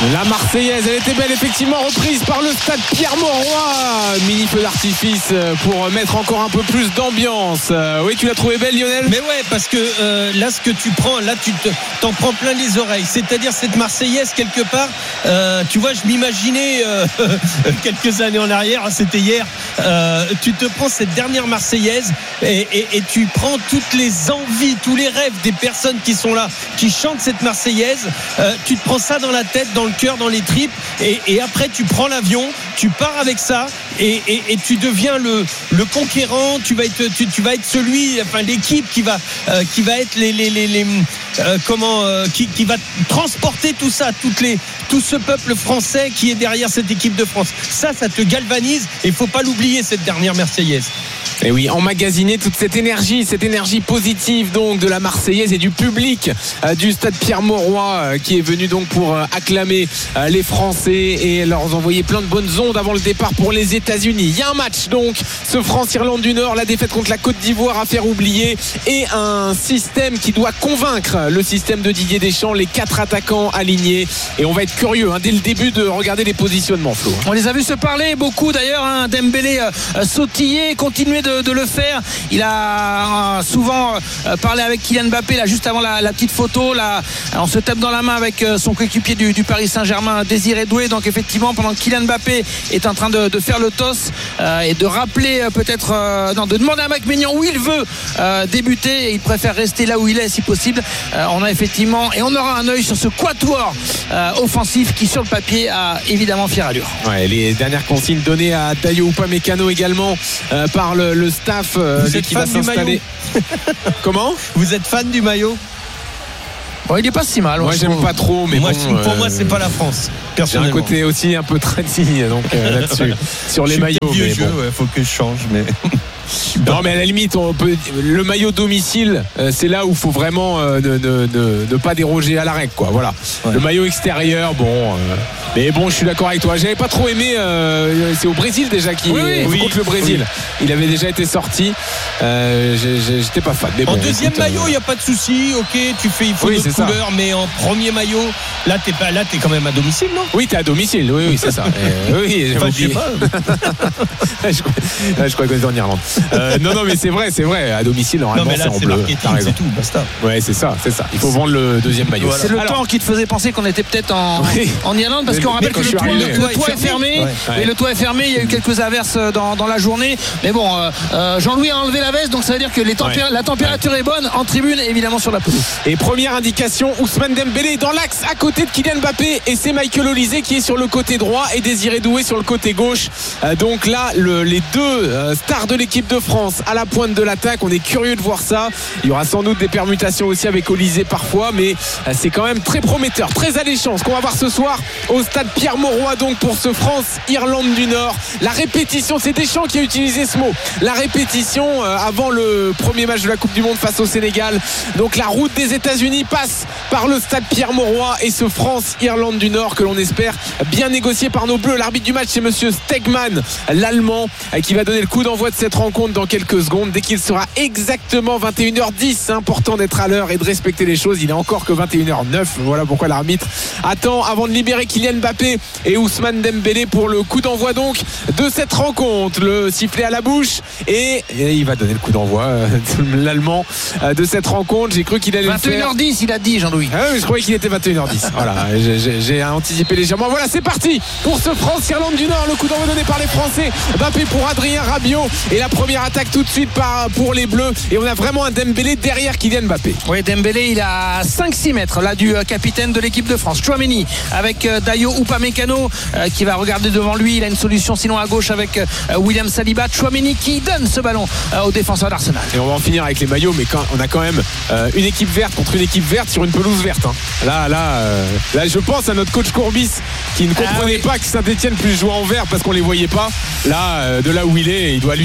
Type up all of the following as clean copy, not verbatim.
La Marseillaise, elle était belle, effectivement, reprise par le stade Pierre-Mauroy. Mini feu d'artifice pour mettre encore un peu plus d'ambiance. Oui, tu l'as trouvé belle, Lionel ? Mais ouais, parce que là, ce que tu prends, là, t'en prends plein les oreilles. C'est-à-dire cette Marseillaise, quelque part, tu vois, je m'imaginais quelques années en arrière, c'était hier, tu te prends cette dernière Marseillaise et tu prends toutes les envies, tous les rêves des personnes qui sont là, qui chantent cette Marseillaise. Tu te prends ça dans la tête, dans le cœur, dans les tripes, et après tu prends l'avion, tu pars avec ça, et tu deviens le conquérant. Tu vas être celui, enfin l'équipe qui va être qui va transporter tout ça, tout ce peuple français qui est derrière cette équipe de France. Ça te galvanise, et il faut pas l'oublier, cette dernière Marseillaise. Et oui, emmagasiner toute cette énergie positive donc de la Marseillaise et du public du stade Pierre-Mauroy qui est venu donc pour acclamer les Français et leur envoyer plein de bonnes ondes avant le départ pour les États-Unis. Il y a un match donc, ce France-Irlande du Nord, la défaite contre la Côte d'Ivoire à faire oublier, et un système qui doit convaincre, le système de Didier Deschamps, les 4 attaquants alignés, et on va être curieux dès le début de regarder les positionnements, Flo. On les a vus se parler beaucoup d'ailleurs, Dembélé sautiller, continuer de le faire. Il a souvent parlé avec Kylian Mbappé là, juste avant la petite photo là, on se tape dans la main avec son coéquipier du Paris Saint-Germain, Désiré Doué. Donc effectivement, pendant que Kylian Mbappé est en train de faire le toss et de rappeler de demander à Mike Maignan où il veut débuter, et il préfère rester là où il est si possible. On a effectivement, et on aura un œil sur ce quatuor offensif qui sur le papier a évidemment fière allure. Ouais, les dernières consignes données à Dayo Upamecano également par le staff qui va s'installer. Comment ? Vous êtes fan du maillot ? Bon, il est pas si mal. Moi j'aime pas trop, mais pour moi c'est pas la France. J'ai un côté aussi un peu tradit donc là-dessus sur les maillots. Vieux jeu, faut que je change, mais. Non, mais à la limite, le maillot domicile, c'est là où il faut vraiment ne pas déroger à la règle, quoi. Voilà. Ouais. Le maillot extérieur, mais bon, je suis d'accord avec toi. J'avais pas trop aimé. C'est au Brésil déjà contre le Brésil. Oui. Il avait déjà été sorti. J'étais pas fan. Mais en deuxième maillot, il y a pas de souci. Ok, il faut d'autres couleurs, mais en premier maillot, là, t'es quand même à domicile, non ? Oui, t'es à domicile. Oui, c'est ça. Oui, enfin, je sais pas. Je crois qu'on est en Irlande. Non, mais c'est vrai. À domicile, normalement, c'est en bleu. C'est tout, basta. Ouais, c'est ça. Il faut vendre le deuxième maillot. Voilà. C'est le temps qui te faisait penser qu'on était peut-être en Irlande, parce qu'on rappelle que le toit est fermé. Et le toit est fermé. Il y a eu quelques averses dans la journée. Mais bon, Jean-Louis a enlevé la veste, donc ça veut dire que la température est bonne en tribune, et évidemment sur la pelouse. Et première indication, Ousmane Dembélé dans l'axe à côté de Kylian Mbappé, et c'est Michael Olise qui est sur le côté droit et Désiré Doué sur le côté gauche. Donc là, les deux stars de l'équipe de France à la pointe de l'attaque. On est curieux de voir ça. Il y aura sans doute des permutations aussi avec Olise parfois, mais c'est quand même très prometteur, très alléchant ce qu'on va voir ce soir au stade Pierre-Mauroy, donc pour ce France-Irlande du Nord. La répétition, c'est Deschamps qui a utilisé ce mot, la répétition avant le premier match de la Coupe du Monde face au Sénégal. Donc la route des États-Unis passe par le stade Pierre-Mauroy et ce France-Irlande du Nord que l'on espère bien négocié par nos Bleus. L'arbitre du match, c'est monsieur Stegman, l'Allemand, qui va donner le coup d'envoi de cette rencontre dans quelques secondes, dès qu'il sera exactement 21h10. C'est important d'être à l'heure et de respecter les choses. Il n'est encore que 21h09. Voilà pourquoi l'arbitre attend avant de libérer Kylian Mbappé et Ousmane Dembélé pour le coup d'envoi donc de cette rencontre. Le sifflet à la bouche et il va donner le coup d'envoi, l'Allemand, de cette rencontre. J'ai cru qu'il allait 21h10, il a dit, Jean-Louis. Je croyais qu'il était 21h10. Voilà, j'ai anticipé légèrement. Voilà, c'est parti pour ce France-Irlande du Nord. Le coup d'envoi donné par les Français. Mbappé pour Adrien Rabiot et la première attaque tout de suite pour les Bleus, et on a vraiment un Dembélé derrière Kylian Mbappé. Oui, Dembélé, il a 5-6 mètres là du capitaine de l'équipe de France, Tchouaméni, avec Dayo Upamecano qui va regarder devant lui. Il a une solution sinon à gauche avec William Saliba. Tchouaméni qui donne ce ballon au défenseur d'Arsenal. Et on va en finir avec les maillots, mais on a quand même une équipe verte contre une équipe verte sur une pelouse verte. Là, je pense à notre coach Courbis qui ne comprenait pas que Saint-Etienne puisse jouer en vert parce qu'on les voyait pas. Là, de là où il doit halluciner sur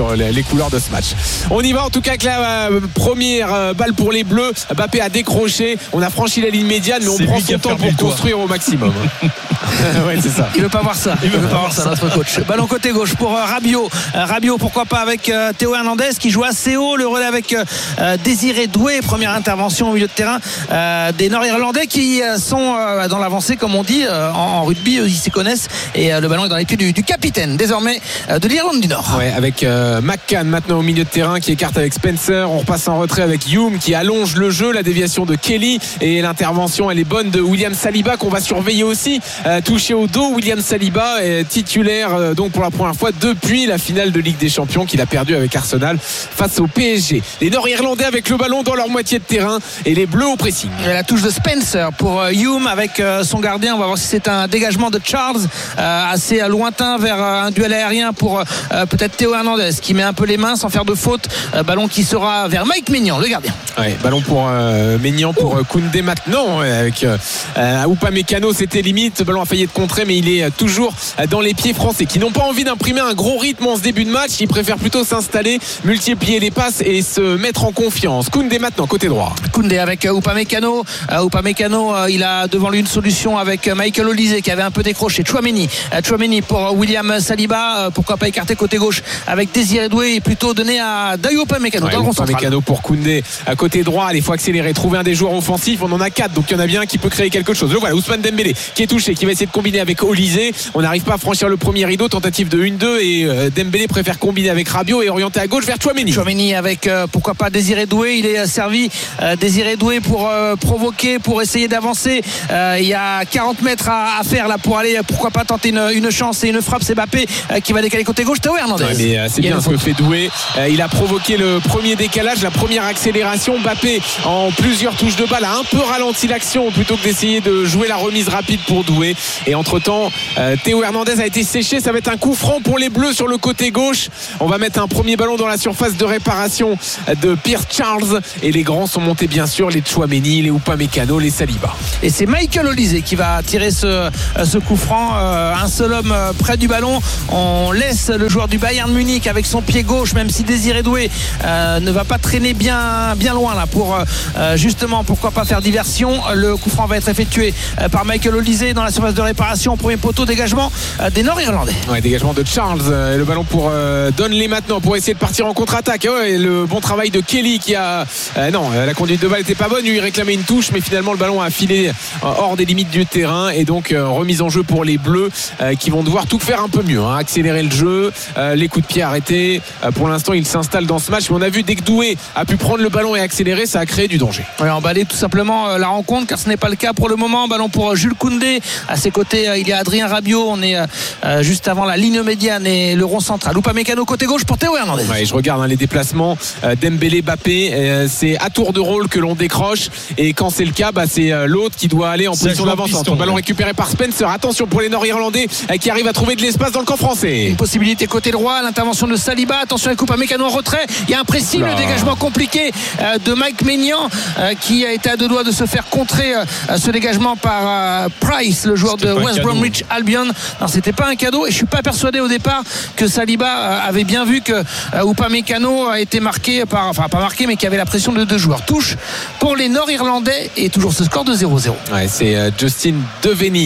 sur les couleurs de ce match. On y va en tout cas avec la première balle pour les Bleus. Mbappé a décroché, on a franchi la ligne médiane, mais on prend son temps pour construire au maximum. Ouais, c'est ça. Il veut pas voir ça. Il veut pas voir ça, notre coach. Ballon côté gauche pour Rabiot. Rabiot, pourquoi pas avec Théo Hernandez qui joue assez haut. Le relais avec Désiré Doué. Première intervention au milieu de terrain des Nord-Irlandais qui sont dans l'avancée, comme on dit en rugby. Ils s'y connaissent. Et le ballon est dans les pieds du capitaine désormais de l'Irlande du Nord. Ouais, avec McCann maintenant au milieu de terrain qui écarte avec Spencer. On repasse en retrait avec Hume qui allonge le jeu. La déviation de Kelly et l'intervention elle est bonne de William Saliba qu'on va surveiller aussi. Touché au dos, William Saliba est titulaire donc pour la première fois depuis la finale de Ligue des Champions qu'il a perdu avec Arsenal face au PSG. Les Nord-Irlandais avec le ballon dans leur moitié de terrain et les Bleus au pressing. Et la touche de Spencer pour Hume avec son gardien. On va voir si c'est un dégagement de Charles assez lointain vers un duel aérien pour peut-être Théo Hernandez qui met un peu les mains sans faire de faute. Ballon qui sera vers Mike Maignan, le gardien. Ouais, ballon pour Maignan pour Koundé maintenant avec Upamecano, c'était limite. Le ballon a failli être contré, mais il est toujours dans les pieds français qui n'ont pas envie d'imprimer un gros rythme en ce début de match. Ils préfèrent plutôt s'installer, multiplier les passes et se mettre en confiance. Koundé maintenant côté droit. Koundé avec Upamecano. Upamecano, il a devant lui une solution avec Michael Olise qui avait un peu décroché. Chouameni pour William Saliba. Pourquoi pas écarter côté gauche avec Désiré Doué et plutôt donner à Dayot Upamecano. Upamecano pour Koundé à côté droit. Il faut accélérer, trouver un des joueurs offensifs. On en a 4, donc il y en a bien un qui peut créer quelque chose. Le voilà, Ousmane Dembélé qui est touché, qui va essayer de combiner avec Olise. On n'arrive pas à franchir le premier rideau. Tentative de 1-2 et Dembélé préfère combiner avec Rabiot et orienter à gauche vers Chouameni avec pourquoi pas Désiré Doué. Il est servi Désiré Doué pour provoquer, pour essayer d'avancer. Il y a 40 mètres à faire là pour aller pourquoi pas tenter une chance et une frappe. C'est Mbappé qui va décaler côté gauche. Théo Hernandez. Ouais, mais c'est bien ce que fait Doué. Il a provoqué le premier décalage, la première accélération. Mbappé en plusieurs touches de balle a un peu ralenti l'action plutôt que d'essayer de jouer la remise rapide pour Doué. Et entre temps Théo Hernandez a été séché. Ça va être un coup franc pour les Bleus sur le côté gauche. On va mettre un premier ballon dans la surface de réparation de Pierce Charles et les grands sont montés bien sûr, les Chouameni, les Upamecano, les Saliba. Et c'est Michael Olise qui va tirer ce coup franc. Un seul homme près du ballon. On laisse le joueur du Bayern Munich avec son pied gauche, même si Désiré Doué ne va pas traîner bien loin là pour justement pourquoi pas faire diversion. Le coup franc va être effectué par Michael Olise dans la surface de réparation. Premier poteau, dégagement des Nord-Irlandais. Ouais, dégagement de Charles. Le ballon pour Donnelly maintenant pour essayer de partir en contre-attaque. Ouais, le bon travail de Kelly qui a non, la conduite de balle n'était pas bonne. Lui il réclamait une touche, mais finalement le ballon a filé hors des limites du terrain et donc remise en jeu pour les Bleus qui vont devoir tout faire un peu mieux, hein. Accélérer le jeu, les coups de pied arrêtés. Pour l'instant il s'installe dans ce match, mais on a vu dès que Doué a pu prendre le ballon et accélérer, ça a créé du danger. Ouais, emballer tout simplement la rencontre car ce n'est pas le cas pour le moment. Ballon pour Jules Koundé. À ses côtés il y a Adrien Rabiot. On est juste avant la ligne médiane et le rond central. Upamecano côté gauche pour Théo Hernandez. Ouais, je regarde les déplacements Dembélé, Mbappé, c'est à tour de rôle que l'on décroche et quand c'est le cas c'est l'autre qui doit aller en position d'avance. Ballon récupéré par Spencer. Attention pour les Nord-Irlandais qui arrivent à trouver de l'espace dans le camp français. Une possibilité côté droit, l'intervention de Saliba. Attention avec Upamecano en retrait. Il y a un pressing, le dégagement compliqué de Mike Maignan qui a été à deux doigts de se faire contrer ce dégagement par Price, le joueur de West Bromwich Albion. Non, c'était pas un cadeau et je suis pas persuadé au départ que Saliba avait bien vu que Upamecano a été marqué par, enfin pas marqué mais qui avait la pression de deux joueurs. Touche pour les Nord-Irlandais et toujours ce score de 0-0. Ouais, c'est Justin Deveney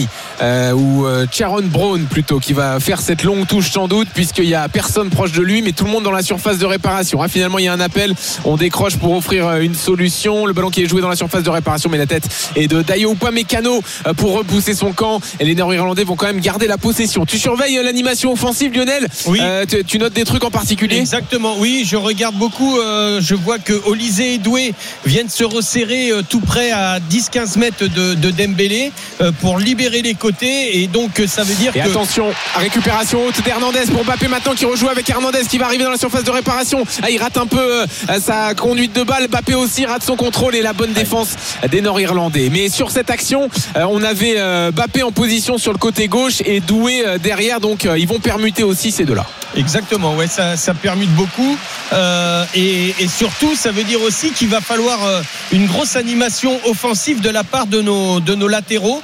ou Sharon Brown plutôt qui va faire cette longue touche sans doute puisqu'il n'y a personne proche de lui mais tout le monde dans la surface de réparation. Finalement il y a un appel, on décroche pour offrir une solution. Le ballon qui est joué dans la surface de réparation mais la tête est de Dayot Upamecano pour repousser son camp et les Nord-Irlandais vont quand même garder la possession. Tu surveilles l'animation offensive, Lionel? Oui. Tu notes des trucs en particulier? Exactement, oui, je regarde beaucoup. Je vois que Olise et Doué viennent se resserrer tout près à 10-15 mètres de Dembélé pour libérer les côtés et donc ça veut dire et que... attention, récupération haute d'Hernandez pour Mbappé maintenant qui rejoue avec Hernandez qui va arriver dans la surface de réparation. Il rate un peu sa conduite de balle. Mbappé aussi rate son contrôle et la bonne défense des Nord-Irlandais. Mais sur cette action on avait Mbappé en position sur le côté gauche et Doué derrière, donc ils vont permuter aussi ces deux-là. Exactement, ouais, ça permute beaucoup et surtout ça veut dire aussi qu'il va falloir une grosse animation offensive de la part de nos latéraux.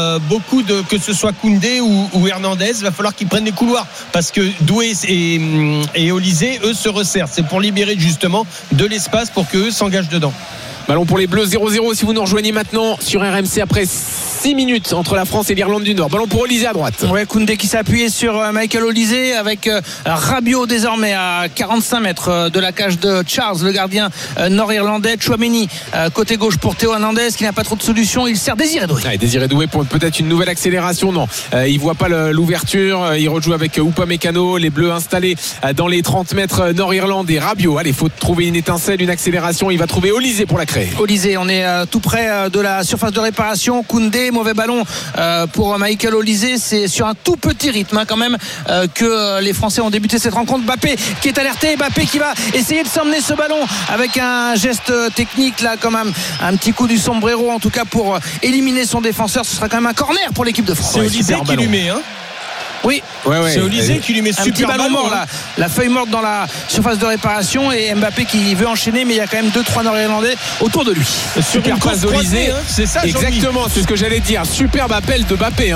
Beaucoup que ce soit Koundé ou Hernandez, il va falloir qu'ils prennent les couloirs parce que Doué et Olysée, eux, se resserrent. C'est pour libérer justement de l'espace pour qu'eux s'engagent dedans. Ballon pour les Bleus, 0-0 si vous nous rejoignez maintenant sur RMC après 6 minutes entre la France et l'Irlande du Nord. Ballon pour Olysée à droite. Ouais, Koundé qui s'est appuyé sur Michael Olysée avec Rabiot désormais à 45 mètres de la cage de Charles, le gardien nord-irlandais. Chouameni côté gauche pour Théo Hernandez qui n'a pas trop de solutions. Il sert Désiré Doué. Ouais, Désiré Doué pour peut-être une nouvelle accélération. Non, il voit pas l'ouverture. Il rejoue avec Upamecano. Les Bleus installés dans les 30 mètres Nord-Irlande et Rabiot. Allez, faut trouver une étincelle, une accélération. Il va trouver Olysée pour la créer. Olysée, on est tout près de la surface de réparation. Koundé, mauvais ballon pour Michael Olysée. C'est sur un tout petit rythme quand même que les Français ont débuté cette rencontre. Mbappé qui est alerté, Mbappé qui va essayer de s'emmener ce ballon avec un geste technique là, quand même un petit coup du sombrero en tout cas pour éliminer son défenseur. Ce sera quand même un corner pour l'équipe de France. C'est Olysée qui lui met Oui, c'est Olysée qui lui met un petit ballon mort là, la feuille morte dans la surface de réparation et Mbappé qui veut enchaîner, mais il y a quand même 2-3 Nord-Irlandais autour de lui. Super passe d'Olysée, c'est ça. Exactement, c'est ce que j'allais dire. Superbe appel de Mbappé.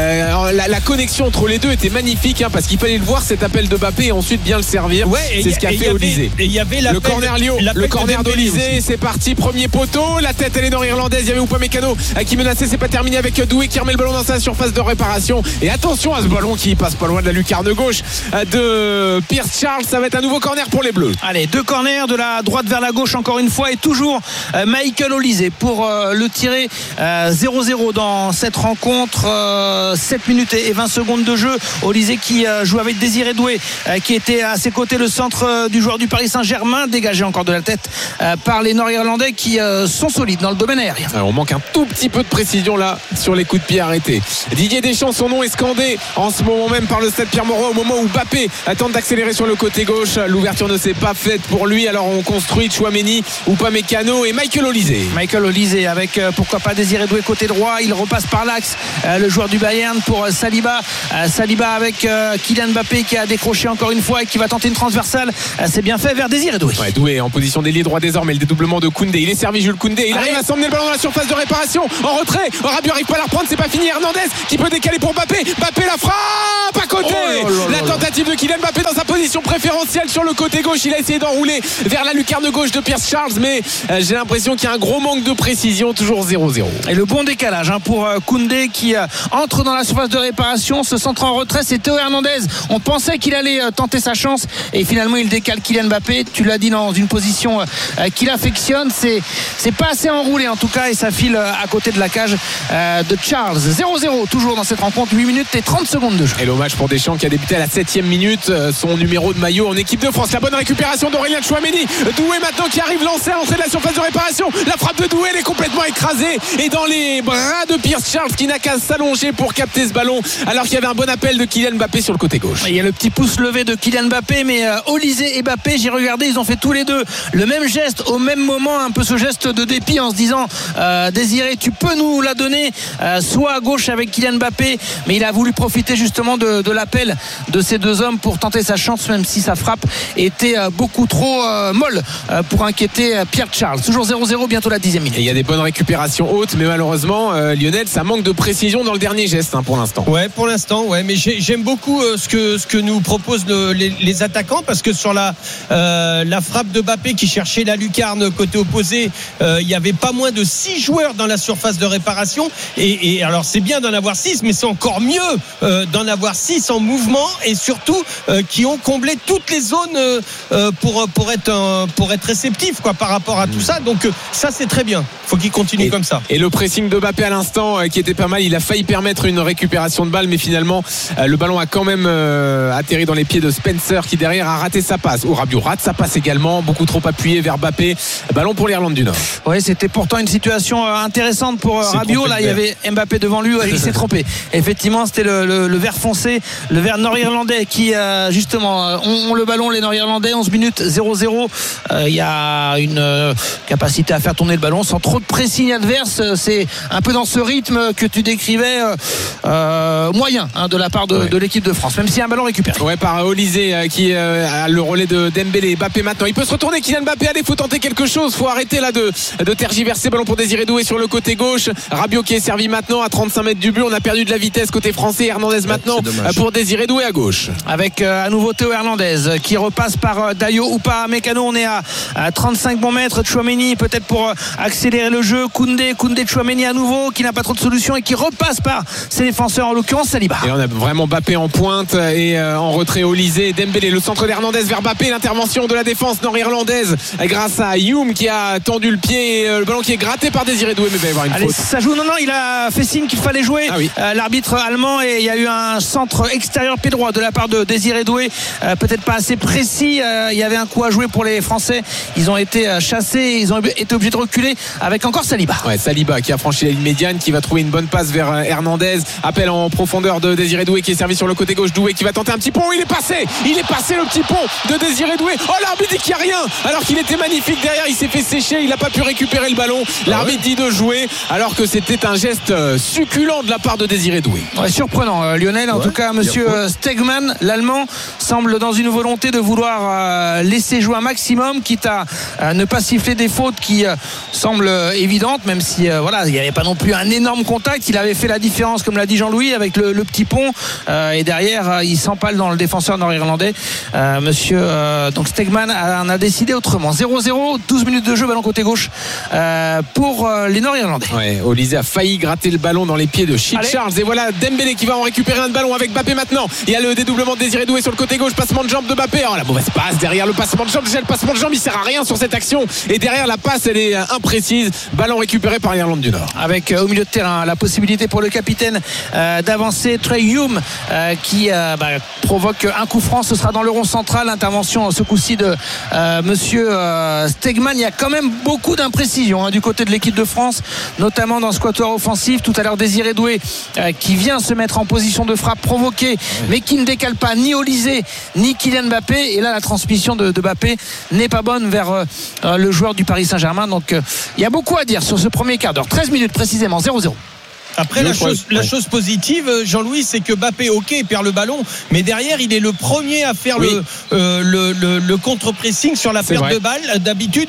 La connexion entre les deux était magnifique parce qu'il fallait le voir cet appel de Mbappé et ensuite bien le servir. C'est ce qu'a fait Olysée. Et il y avait le corner le corner d'Olysée, c'est parti, premier poteau. La tête elle est nord-irlandaise. Il y avait Upamecano qui menaçait, c'est pas terminé avec Doué qui remet le ballon dans sa surface de réparation. Et attention à ce ballon qui passe pas loin de la lucarne gauche de Pierce Charles. Ça va être un nouveau corner pour les Bleus. Allez, 2 corners de la droite vers la gauche encore une fois et toujours Michael Olysée pour le tirer. 0-0 dans cette rencontre. 7 minutes et 20 secondes de jeu. Olysée qui joue avec Désiré Doué qui était à ses côtés, le centre du joueur du Paris Saint-Germain, dégagé encore de la tête par les Nord-Irlandais qui sont solides dans le domaine aérien. Alors, on manque un tout petit peu de précision là sur les coups de pied arrêtés. Didier Deschamps, son nom est scandé en ce moment même par le stade Pierre-Mauroy au moment où Mbappé tente d'accélérer sur le côté gauche. L'ouverture ne s'est pas faite pour lui, alors on construit Chouameni, Upamecano et Michael Olysée. Michael Olysée avec pourquoi pas Désiré Doué côté droit. Il repasse par l'axe, le joueur du Bayern pour Saliba. Saliba avec Kylian Mbappé qui a décroché encore une fois et qui va tenter une transversale. C'est bien fait vers Désiré Doué. Ouais, Doué en position d'ailier droit désormais. Le dédoublement de Koundé. Il est servi, Jules Koundé. Il arrive à s'emmener le ballon dans la surface de réparation. En retrait. Rabiot arrive pas à la reprendre. C'est pas fini. Hernandez qui peut décaler pour Mbappé. Mbappé la frappe à côté. La tentative de Kylian Mbappé dans sa position préférentielle sur le côté gauche. Il a essayé d'enrouler vers la lucarne gauche de Pierce Charles, mais j'ai l'impression qu'il y a un gros manque de précision. Toujours 0-0. Et le bon décalage pour Koundé qui entre dans la surface de réparation, se centre en retrait. C'est Théo Hernandez. On pensait qu'il allait tenter sa chance et finalement il décale Kylian Mbappé. Tu l'as dit, dans une position qu'il affectionne. C'est pas assez enroulé en tout cas et ça file à côté de la cage de Charles. 0-0 toujours dans cette rencontre. 8 minutes et 30 secondes de jeu. Et l'hommage pour Deschamps qui a débuté à la 7e minute son numéro de maillot en équipe de France. La bonne récupération d'Aurélien Chouameni. Doué maintenant qui arrive lancé à l'entrée de la surface de réparation. La frappe de Doué, elle est complètement écrasée et dans les bras de Pierce Charles qui n'a qu'à s'allonger pour capter ce ballon alors qu'il y avait un bon appel de Kylian Mbappé sur le côté gauche. Il y a le petit pouce levé de Kylian Mbappé, mais Olysée et Mbappé, j'ai regardé, ils ont fait tous les deux le même geste au même moment, un peu ce geste de dépit en se disant Désiré, tu peux nous la donner soit à gauche avec Kylian Mbappé, mais il a voulu profiter justement de l'appel de ces deux hommes pour tenter sa chance, même si sa frappe était beaucoup trop molle pour inquiéter Pierre Charles. Toujours 0-0, bientôt la 10e minute. Et il y a des bonnes récupérations hautes, mais malheureusement Lionel, ça manque de précision dans le dernier geste pour l'instant. Ouais, pour l'instant, ouais, mais j'aime beaucoup ce que nous proposent les attaquants, parce que sur la frappe de Mbappé qui cherchait la lucarne côté opposé, il y avait pas moins de 6 joueurs dans la surface de réparation et alors c'est bien d'en avoir 6, mais c'est encore mieux d'en avoir 6 en mouvement et surtout qui ont comblé toutes les zones pour être réceptifs par rapport à tout ça. Donc ça c'est très bien, faut qu'il continue comme ça. Et le pressing de Mbappé à l'instant qui était pas mal, il a failli permettre une récupération de balle, mais finalement le ballon a quand même atterri dans les pieds de Spencer qui derrière a raté sa passe. Rabiot rate sa passe également, beaucoup trop appuyé vers Mbappé. Ballon pour l'Irlande du Nord. Oui, c'était pourtant une situation intéressante pour Rabiot. Là il y avait Mbappé devant lui, il s'est trompé. Effectivement c'était le vert foncé, le vert nord-irlandais qui justement ont le ballon, les nord-irlandais. 11 minutes 0-0. Il y a une capacité à faire tourner le ballon sans trop de pressing adverse. C'est un peu dans ce rythme que tu décrivais moyen de la part de l'équipe de France, même s'il y a un ballon récupéré. Ouais, par Olysée qui a le relais de Dembélé. Mbappé maintenant, il peut se retourner. Kylian Mbappé, allez, faut tenter quelque chose, faut arrêter là de tergiverser. Ballon pour Désiré Doué sur le côté gauche. Rabiot qui est servi maintenant à 35 mètres du but. On a perdu de la vitesse côté français. Hernandez maintenant pour Désiré Doué à gauche. Avec à nouveau Théo Hernandez qui repasse par Dayo ou pas Mécano. On est à 35 bons mètres. Tchouaméni peut-être pour accélérer le jeu. Koundé Tchouaméni à nouveau qui n'a pas trop de solutions et qui repasse par ses défenseurs, en l'occurrence Saliba. Et on a vraiment Mbappé en pointe et en retrait Olysée, Dembélé, le centre d'Hernandez vers Mbappé, l'intervention de la défense nord-irlandaise grâce à Youm qui a tendu le pied et le ballon qui est gratté par Désiré Doué, mais il va y avoir une faute. Ça joue, non, il a fait signe qu'il fallait jouer. L'arbitre allemand, et il y a eu un centre extérieur pied droit de la part de Désiré Doué, peut-être pas assez précis. Il y avait un coup à jouer pour les Français. Ils ont été chassés, ils ont été obligés de reculer avec encore Saliba. Saliba qui a franchi la ligne médiane, qui va trouver une bonne passe vers Hernandez. Appel en profondeur de Désiré Doué qui est servi sur le côté gauche. Doué qui va tenter un petit pont. Il est passé le petit pont de Désiré Doué. Oh, l'arbitre dit qu'il n'y a rien alors qu'il était magnifique derrière. Il s'est fait sécher, il n'a pas pu récupérer le ballon. L'arbitre dit de jouer alors que c'était un geste succulent de la part de Désiré Doué. Surprenant, Lionel. En tout cas, monsieur Stegman, l'Allemand, semble dans une volonté de vouloir laisser jouer un maximum, quitte à ne pas siffler des fautes qui semblent évidentes, même si il n'y avait pas non plus un énorme contact. Il avait fait la différence, comme l'a dit Jean-Louis, avec le petit pont, et derrière il s'empale dans le défenseur nord-irlandais. Monsieur donc Stegman en a décidé autrement. 0-0, 12 minutes de jeu, ballon côté gauche pour les nord-irlandais. Olysée a failli gratter le ballon dans les pieds de Charles, et voilà Dembélé qui va en récupérer un ballon avec Mbappé maintenant. Il y a le dédoublement de Désiré Doué sur le côté gauche, passement de jambe de Mbappé. La mauvaise passe derrière le passement de jambe. Déjà le passement de jambe il sert à rien sur cette action, et derrière la passe elle est imprécise. Ballon récupéré par l'Irlande du Nord. Avec au milieu de terrain la possibilité pour le capitaine d'avancer, Trey Youm qui provoque un coup franc. Ce sera dans le rond central. Intervention ce coup-ci de monsieur Stegman. Il y a quand même beaucoup d'imprécisions du côté de l'équipe de France, notamment dans ce quatuor offensif. Tout à l'heure Désiré Doué qui vient se mettre en position de frappe provoquée, mais qui ne décale pas ni Olysée ni Kylian Mbappé. Et là la transmission de Mbappé n'est pas bonne vers le joueur du Paris Saint-Germain. Donc il y a beaucoup à dire sur ce premier quart d'heure. 13 minutes précisément, 0-0. Après, la chose positive, Jean-Louis, c'est que Mbappé, perd le ballon, mais derrière, il est le premier à faire le contre-pressing sur la perte de balle. D'habitude,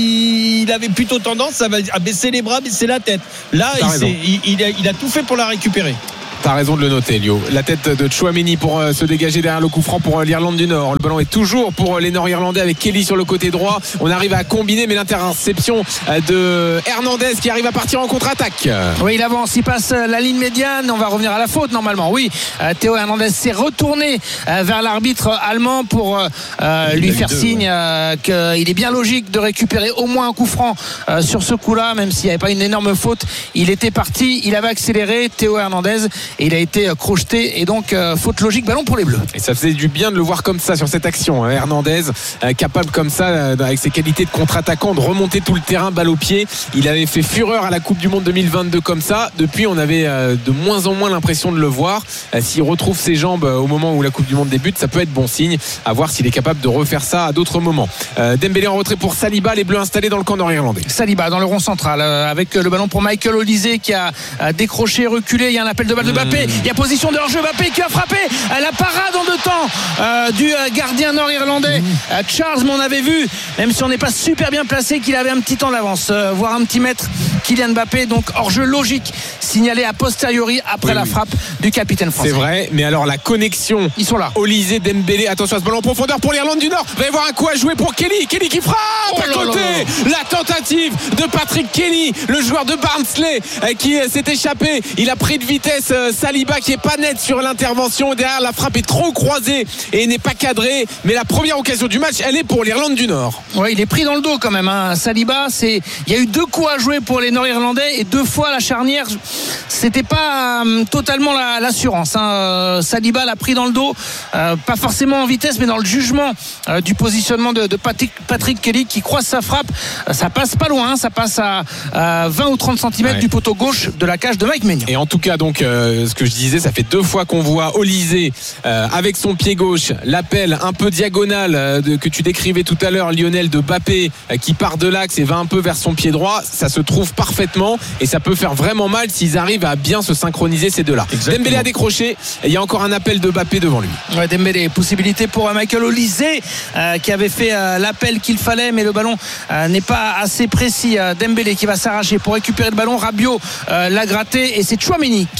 il avait plutôt tendance à baisser les bras, baisser la tête. Là, il a tout fait pour la récupérer. T'as raison de le noter, Lio. La tête de Tchouaméni pour se dégager derrière le coup franc pour l'Irlande du Nord. Le ballon est toujours pour les Nord-Irlandais avec Kelly sur le côté droit. On arrive à combiner, mais l'interception de Hernandez qui arrive à partir en contre-attaque. Oui, il avance, il passe la ligne médiane. On va revenir à la faute normalement. Oui, Théo Hernandez s'est retourné vers l'arbitre allemand pour lui faire signe qu'il est bien logique de récupérer au moins un coup franc sur ce coup-là, même s'il n'y avait pas une énorme faute. Il était parti, il avait accéléré, Théo Hernandez, et il a été crocheté, et donc faute logique, ballon pour les Bleus. Et ça faisait du bien de le voir comme ça sur cette action, Hernandez, capable comme ça avec ses qualités de contre-attaquant de remonter tout le terrain balle au pied. Il avait fait fureur à la Coupe du Monde 2022 comme ça. Depuis on avait de moins en moins l'impression de le voir. S'il retrouve ses jambes au moment où la Coupe du Monde débute, ça peut être bon signe, à voir s'il est capable de refaire ça à d'autres moments. Dembélé en retrait pour Saliba, les Bleus installés dans le camp nord-irlandais. Saliba dans le rond central avec le ballon pour Michael Olysée qui a décroché, reculé. Il y a un appel de balle de Mbappé, il y a position de hors-jeu. Mbappé qui a frappé la parade en deux temps du gardien nord-irlandais Charles, mais on avait vu, même si on n'est pas super bien placé, qu'il avait un petit temps d'avance, voire un petit mètre, Kylian Mbappé. Donc hors-jeu logique signalé a posteriori après la frappe du capitaine français. C'est vrai, mais alors la connexion, ils sont là. Olysée, Dembélé, attention à ce ballon en profondeur pour l'Irlande du Nord. Il va y avoir un coup à jouer pour Kelly qui frappe à côté. La tentative de Patrick Kelly, le joueur de Barnsley qui s'est échappé. Il a pris de vitesse Saliba qui est pas net sur l'intervention. Derrière, la frappe est trop croisée et n'est pas cadrée. Mais la première occasion du match, elle est pour l'Irlande du Nord. Oui, il est pris dans le dos quand même. Saliba, il y a eu deux coups à jouer pour les Nord-Irlandais et deux fois la charnière. C'était pas totalement l'assurance. Saliba l'a pris dans le dos, pas forcément en vitesse, mais dans le jugement du positionnement de Patrick Kelly qui croise sa frappe. Ça passe pas loin, ça passe à 20 ou 30 cm du poteau gauche de la cage de Mike Maignan. Et en tout cas, donc, ce que je disais, ça fait deux fois qu'on voit Olysée avec son pied gauche, l'appel un peu diagonal que tu décrivais tout à l'heure, Lionel, de Mbappé qui part de l'axe et va un peu vers son pied droit. Ça se trouve parfaitement et ça peut faire vraiment mal s'ils arrivent à bien se synchroniser ces deux-là. Exactement. Dembélé a décroché et il y a encore un appel de Mbappé devant lui. Ouais, Dembélé, possibilité pour Michael Olysée qui avait fait l'appel qu'il fallait, mais le ballon n'est pas assez précis. Dembélé qui va s'arracher pour récupérer le ballon. Rabiot l'a gratté et c'est Tchouaméni qui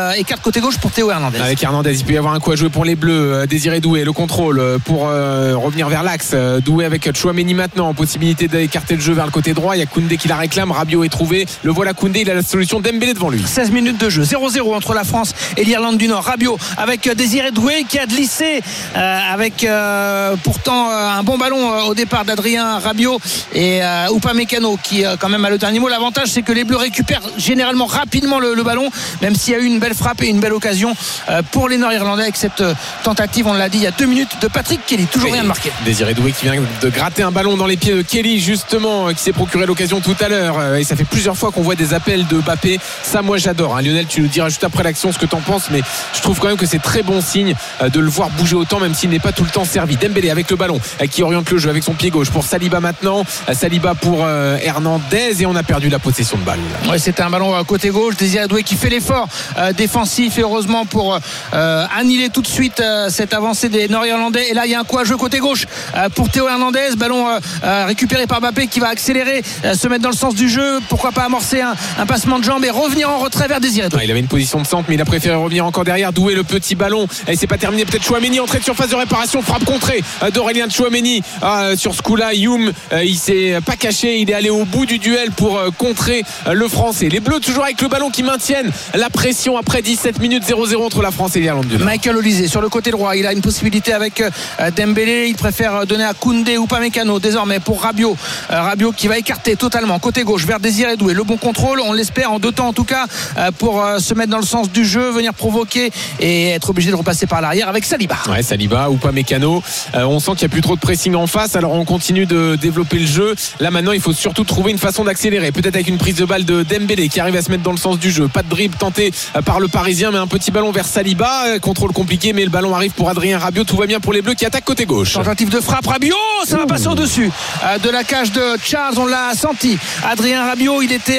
écarte côté gauche pour Théo Hernandez. Avec Hernandez, il peut y avoir un coup à jouer pour les Bleus. Désiré Doué, le contrôle pour revenir vers l'axe. Doué avec Tchouaméni maintenant, possibilité d'écarter le jeu vers le côté droit. Il y a Koundé qui la réclame, Rabiot est trouvé. Le voilà Koundé, il a la solution, Dembélé devant lui. 16 minutes de jeu, 0-0 entre la France et l'Irlande du Nord. Rabiot avec Désiré Doué qui a glissé avec pourtant un bon ballon au départ d'Adrien Rabiot et Upamecano qui quand même a le dernier mot. L'avantage c'est que les Bleus récupèrent généralement rapidement le ballon, même s'il y a eu une belle frappe et une belle occasion pour les Nord-Irlandais avec cette tentative, on l'a dit il y a 2 minutes, de Patrick Kelly. Toujours rien de marqué. Désiré Doué qui vient de gratter un ballon dans les pieds de Kelly justement, qui s'est procuré l'occasion tout à l'heure, et ça fait plusieurs fois qu'on voit des appels de Mbappé. Ça moi j'adore, hein. Lionel, tu nous diras juste après l'action ce que t'en penses, mais je trouve quand même que c'est très bon signe de le voir bouger autant, même s'il n'est pas tout le temps servi. Dembélé avec le ballon qui oriente le jeu avec son pied gauche pour Saliba maintenant, Saliba pour Hernandez, et on a perdu la possession de balle. Ouais, c'était un ballon côté gauche, Désiré Doué qui fait l'effort défensif, et heureusement pour annihiler tout de suite cette avancée des Nord-Irlandais. Et là il y a un coup à jouer côté gauche pour Théo Hernandez, ballon récupéré par Mbappé qui va accélérer, se mettre dans le sens du jeu, pourquoi pas amorcer un passement de jambe et revenir en retrait vers Désiré Doué. Il avait une position de centre mais il a préféré revenir encore derrière. Doué, le petit ballon, et c'est pas terminé, peut-être Tchouaméni, entrée de surface de réparation, frappe contrée d'Aurélien Tchouaméni. Sur ce coup-là, Youm il s'est pas caché, il est allé au bout du duel pour contrer le Français. Les Bleus toujours avec le ballon qui maintiennent la pression après 17 minutes, 0-0 entre la France et l'Irlande du Nord. Michael Olise sur le côté droit, il a une possibilité avec Dembélé, il préfère donner à Koundé ou Upamecano désormais pour Rabiot. Rabiot qui va écarter totalement côté gauche vers Désiré Doué. Le bon contrôle, on l'espère en 2 temps en tout cas, pour se mettre dans le sens du jeu, venir provoquer et être obligé de repasser par l'arrière avec Saliba. Ouais, Saliba ou Upamecano. On sent qu'il n'y a plus trop de pressing en face, alors on continue de développer le jeu. Là maintenant il faut surtout trouver une façon d'accélérer, peut-être avec une prise de balle de Dembélé qui arrive à se mettre dans le sens du jeu. Pas de dribble tenté par le Parisien, mais un petit ballon vers Saliba, contrôle compliqué, mais le ballon arrive pour Adrien Rabiot. Tout va bien pour les Bleus qui attaquent côté gauche. Tentative de frappe, Rabiot, ça va passer au-dessus de la cage de Charles, on l'a senti. Adrien Rabiot, il était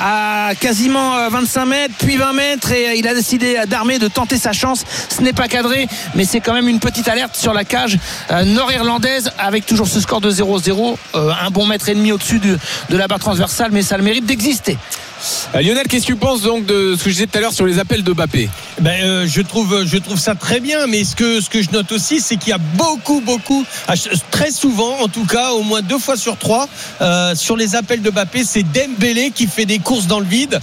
à quasiment 25 mètres puis 20 mètres et il a décidé d'armer, de tenter sa chance. Ce n'est pas cadré, mais c'est quand même une petite alerte sur la cage nord-irlandaise avec toujours ce score de 0-0, un bon mètre et demi au-dessus de la barre transversale, mais ça a le mérite d'exister. Lionel, qu'est-ce que tu penses donc de ce que je disais tout à l'heure sur les appels de Mbappé? Je trouve ça très bien, mais ce que je note aussi, c'est qu'il y a beaucoup, très souvent, en tout cas, au moins 2 fois sur 3, sur les appels de Mbappé, c'est Dembélé qui fait des courses dans le vide,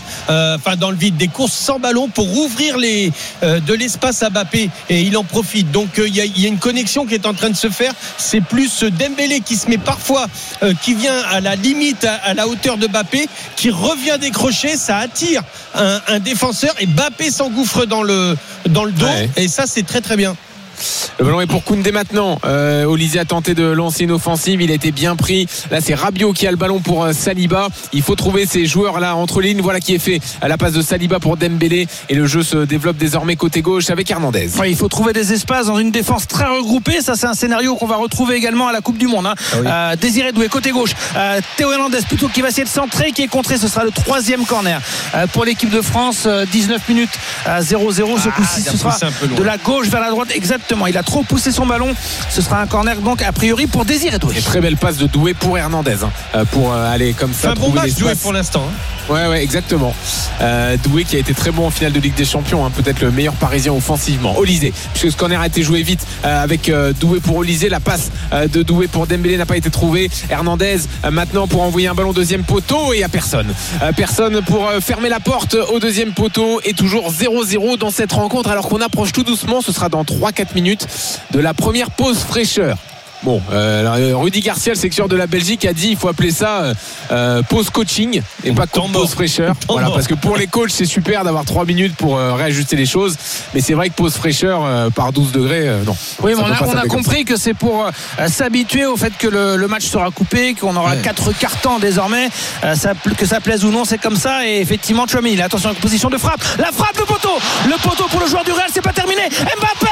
des courses sans ballon pour ouvrir de l'espace à Mbappé, et il en profite. Donc il y a une connexion qui est en train de se faire. C'est plus Dembélé qui se met parfois, qui vient à la limite, à la hauteur de Mbappé, qui revient décrocher. Ça attire un défenseur et Mbappé s'engouffre dans le dos, ouais. Et ça c'est très très bien. Le ballon est pour Koundé maintenant. Olise a tenté de lancer une offensive, il a été bien pris. Là c'est Rabiot qui a le ballon pour Saliba. Il faut trouver ces joueurs là entre lignes. Voilà qui est fait à la passe de Saliba pour Dembélé, et le jeu se développe désormais côté gauche avec Hernandez. Ouais, il faut trouver des espaces dans une défense très regroupée. Ça c'est un scénario qu'on va retrouver également à la Coupe du Monde, hein. Ah oui. Désiré Doué côté gauche, Théo Hernandez plutôt qui va essayer de centrer, qui est contré. Ce sera le 3e corner pour l'équipe de France. 19 minutes 0-0. Ce coup-ci ce sera de la gauche vers la droite. Exactement, il a trop poussé son ballon. Ce sera un corner donc a priori pour Désiré Doué. Et très belle passe de Doué pour Hernandez, pour aller comme ça. C'est un bon match Doué pour l'instant, hein. Ouais, exactement. Doué qui a été très bon en finale de Ligue des Champions, hein, peut-être le meilleur Parisien offensivement. Olise, puisque ce corner a été joué vite avec Doué pour Olise. La passe de Doué pour Dembélé n'a pas été trouvée. Hernandez maintenant pour envoyer un ballon 2e poteau, et il n'y a personne. Personne pour fermer la porte au 2e poteau, et toujours 0-0 dans cette rencontre, alors qu'on approche tout doucement. Ce sera dans 3-4 minutes de la première pause fraîcheur. Bon, Rudy Garcia, le sélectionneur de la Belgique, a dit il faut appeler ça pause coaching et pas pause fraîcheur. Voilà, parce que pour les coachs c'est super d'avoir 3 minutes pour réajuster les choses, mais c'est vrai que pause fraîcheur par 12 degrés, non. Oui, mais on a compris que c'est pour s'habituer au fait que le match sera coupé, qu'on aura 4 cartons désormais, que ça plaise ou non, c'est comme ça. Et effectivement, Tchouaméni, attention à la position de frappe, la frappe, le poteau pour le joueur du Real, c'est pas terminé. Mbappé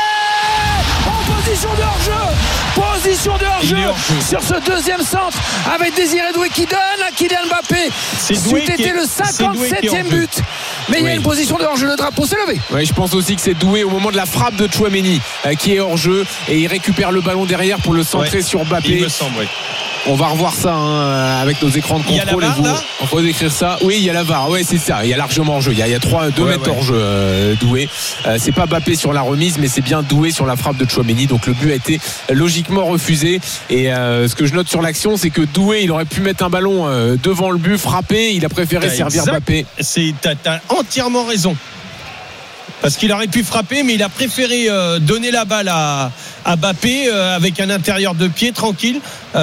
en position de hors-jeu sur ce 2e centre avec Désiré Doué qui donne à Kylian Mbappé. C'était le 57e but, mais il y a une position de hors-jeu, le drapeau s'est levé. Oui, je pense aussi que c'est Doué au moment de la frappe de Tchouaméni qui est hors-jeu, et il récupère le ballon derrière pour le centrer sur Mbappé. Il me semble, oui. On va revoir ça avec nos écrans de contrôle. On peut décrire ça. Oui, il y a la VAR. Ouais, c'est ça. Il y a largement hors-jeu. Il y a 2 mètres hors-jeu. Doué. C'est pas Mbappé sur la remise, mais c'est bien Doué sur la frappe de Tchouaméni. Donc le but a été logiquement refusé. Et ce que je note sur l'action, c'est que Doué, il aurait pu mettre un ballon devant le but, frapper. Il a préféré servir Mbappé. T'as entièrement raison. Parce qu'il aurait pu frapper, mais il a préféré donner la balle à Mbappé avec un intérieur de pied tranquille.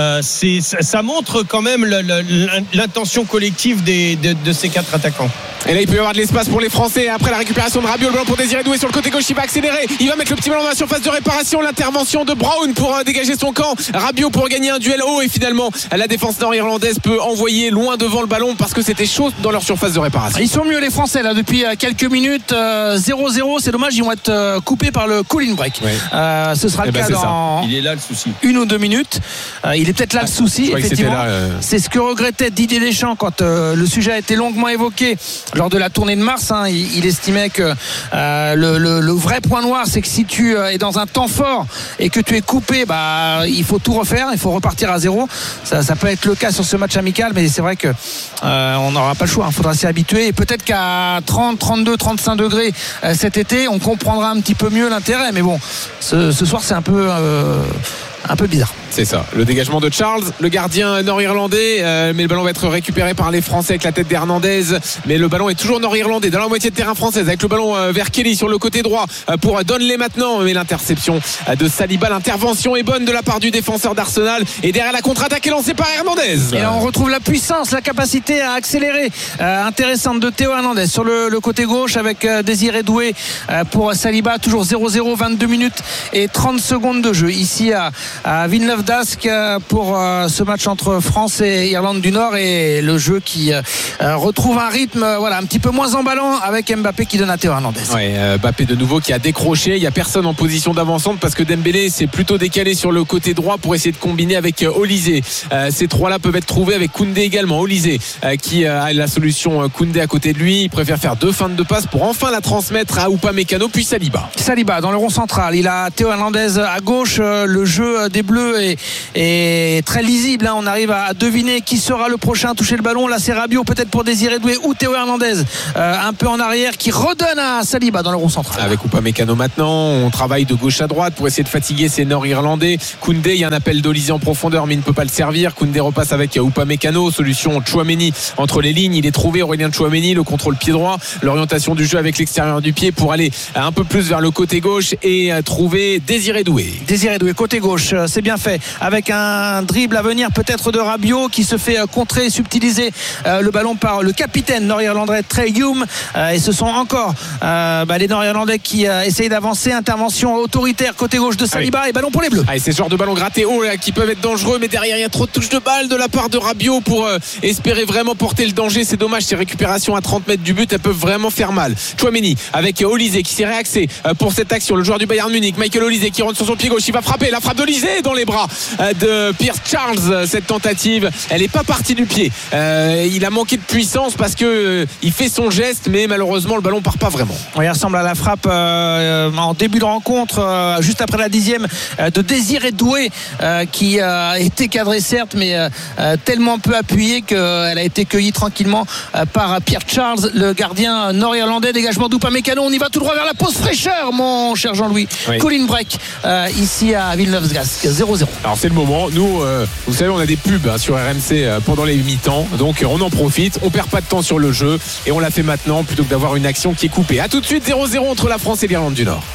Ça montre quand même l'intention collective de ces 4 attaquants. Et là il peut y avoir de l'espace pour les Français après la récupération de Rabiot, le ballon pour Désiré Doué sur le côté gauche, il va accélérer, il va mettre le petit ballon dans la surface de réparation, l'intervention de Brown pour dégager son camp, Rabiot pour gagner un duel haut, et finalement la défense nord-irlandaise peut envoyer loin devant le ballon parce que c'était chaud dans leur surface de réparation. Ils sont mieux les Français là depuis quelques minutes. 0-0, c'est dommage, ils vont être coupés par le cooling break. Ce sera le cas dans il est là le souci. 1 ou 2 minutes. Il est peut-être là le souci, effectivement. C'est ce que regrettait Didier Deschamps quand le sujet a été longuement évoqué lors de la tournée de mars. Il estimait que le vrai point noir, c'est que si tu es dans un temps fort et que tu es coupé, il faut tout refaire, il faut repartir à 0. Ça peut être le cas sur ce match amical, mais c'est vrai que on n'aura pas le choix, il faudra s'y habituer, et peut-être qu'à 30, 32, 35 degrés cet été, on comprendra un petit peu mieux l'intérêt, mais bon, ce soir c'est un peu bizarre. C'est ça, le dégagement de Charles, le gardien nord-irlandais, mais le ballon va être récupéré par les Français avec la tête d'Hernandez, mais le ballon est toujours nord-irlandais dans la moitié de terrain française avec le ballon vers Kelly sur le côté droit pour Donnelly maintenant, mais l'interception de Saliba, l'intervention est bonne de la part du défenseur d'Arsenal, et derrière la contre-attaque est lancée par Hernandez. Et là on retrouve la puissance, la capacité à accélérer intéressante de Théo Hernandez sur le côté gauche avec Désiré Doué pour Saliba, toujours 0-0, 22 minutes et 30 secondes de jeu ici à Villeneuve d'Ascq pour ce match entre France et Irlande du Nord, et le jeu qui retrouve un rythme un petit peu moins emballant avec Mbappé qui donne à Théo Hernandez. Mbappé de nouveau qui a décroché, il n'y a personne en position d'avancante parce que Dembélé s'est plutôt décalé sur le côté droit pour essayer de combiner avec Olysée. Ces 3-là peuvent être trouvés avec Koundé également. Olysée qui a la solution, Koundé à côté de lui, il préfère faire 2 feintes de passe pour enfin la transmettre à Upamecano puis Saliba dans le rond central. Il a Théo Hernandez à gauche. Le jeu des Bleus est très lisible, on arrive à deviner qui sera le prochain à toucher le ballon. Là c'est Rabiot peut-être pour Désiré Doué ou Théo Hernandez un peu en arrière qui redonne à Saliba dans le rond central. Avec Upamecano maintenant, on travaille de gauche à droite pour essayer de fatiguer ces Nord-Irlandais. Koundé, il y a un appel d'Olysée en profondeur mais il ne peut pas le servir. Koundé repasse avec Upamecano, solution Tchouaméni entre les lignes, il est trouvé, Aurélien Tchouaméni, le contrôle pied droit, l'orientation du jeu avec l'extérieur du pied pour aller un peu plus vers le côté gauche et trouver Désiré Doué côté gauche, c'est bien fait avec un dribble à venir peut-être de Rabiot qui se fait contrer, subtiliser le ballon par le capitaine nord-irlandais Trey Hume, et ce sont encore les nord-irlandais qui essayent d'avancer. Intervention autoritaire côté gauche de Saliba et ballon pour les Bleus. C'est ce genre de ballon gratté haut qui peuvent être dangereux, mais derrière il y a trop de touches de balle de la part de Rabiot pour espérer vraiment porter le danger. C'est dommage, ces récupérations à 30 mètres du but, elles peuvent vraiment faire mal. Tchouaméni avec Olysée qui s'est réaxé pour cette action, le joueur du Bayern Munich, Michael Olysée qui rentre sur son pied gauche, il va frapper, la frappe d'Olysée dans les bras de Pierce Charles. Cette tentative, elle n'est pas partie du pied, il a manqué de puissance parce que il fait son geste, mais malheureusement le ballon part pas vraiment. Il ressemble à la frappe en début de rencontre, juste après la 10e de Désiré Doué, qui a été cadrée certes, mais tellement peu appuyée qu'elle a été cueillie tranquillement par Pierre Charles, le gardien nord-irlandais. Dégagement d'Upamecano, on y va tout droit vers la pause fraîcheur, mon cher Jean-Louis. Cooling break ici à Villeneuve d'Ascq, 0-0. Alors c'est le moment, nous vous savez on a des pubs sur RMC pendant les mi-temps, donc on en profite, on perd pas de temps sur le jeu et on l'a fait maintenant plutôt que d'avoir une action qui est coupée. A tout de suite, 0-0 entre la France et l'Irlande du Nord.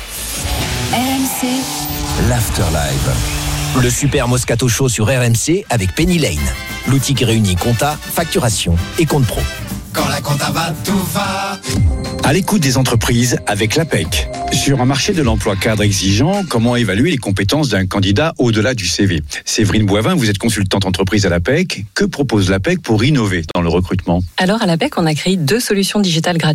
RMC l'Afterlife, le super Moscato Show sur RMC avec Penny Lane, l'outil qui réunit compta, facturation et compte pro. Quand la compta va, tout va. À l'écoute des entreprises avec l'APEC. Sur un marché de l'emploi cadre exigeant, comment évaluer les compétences d'un candidat au-delà du CV? Séverine Boivin, vous êtes consultante entreprise à l'APEC. Que propose l'APEC pour innover dans le recrutement? Alors à l'APEC, on a créé 2 solutions digitales gratuites.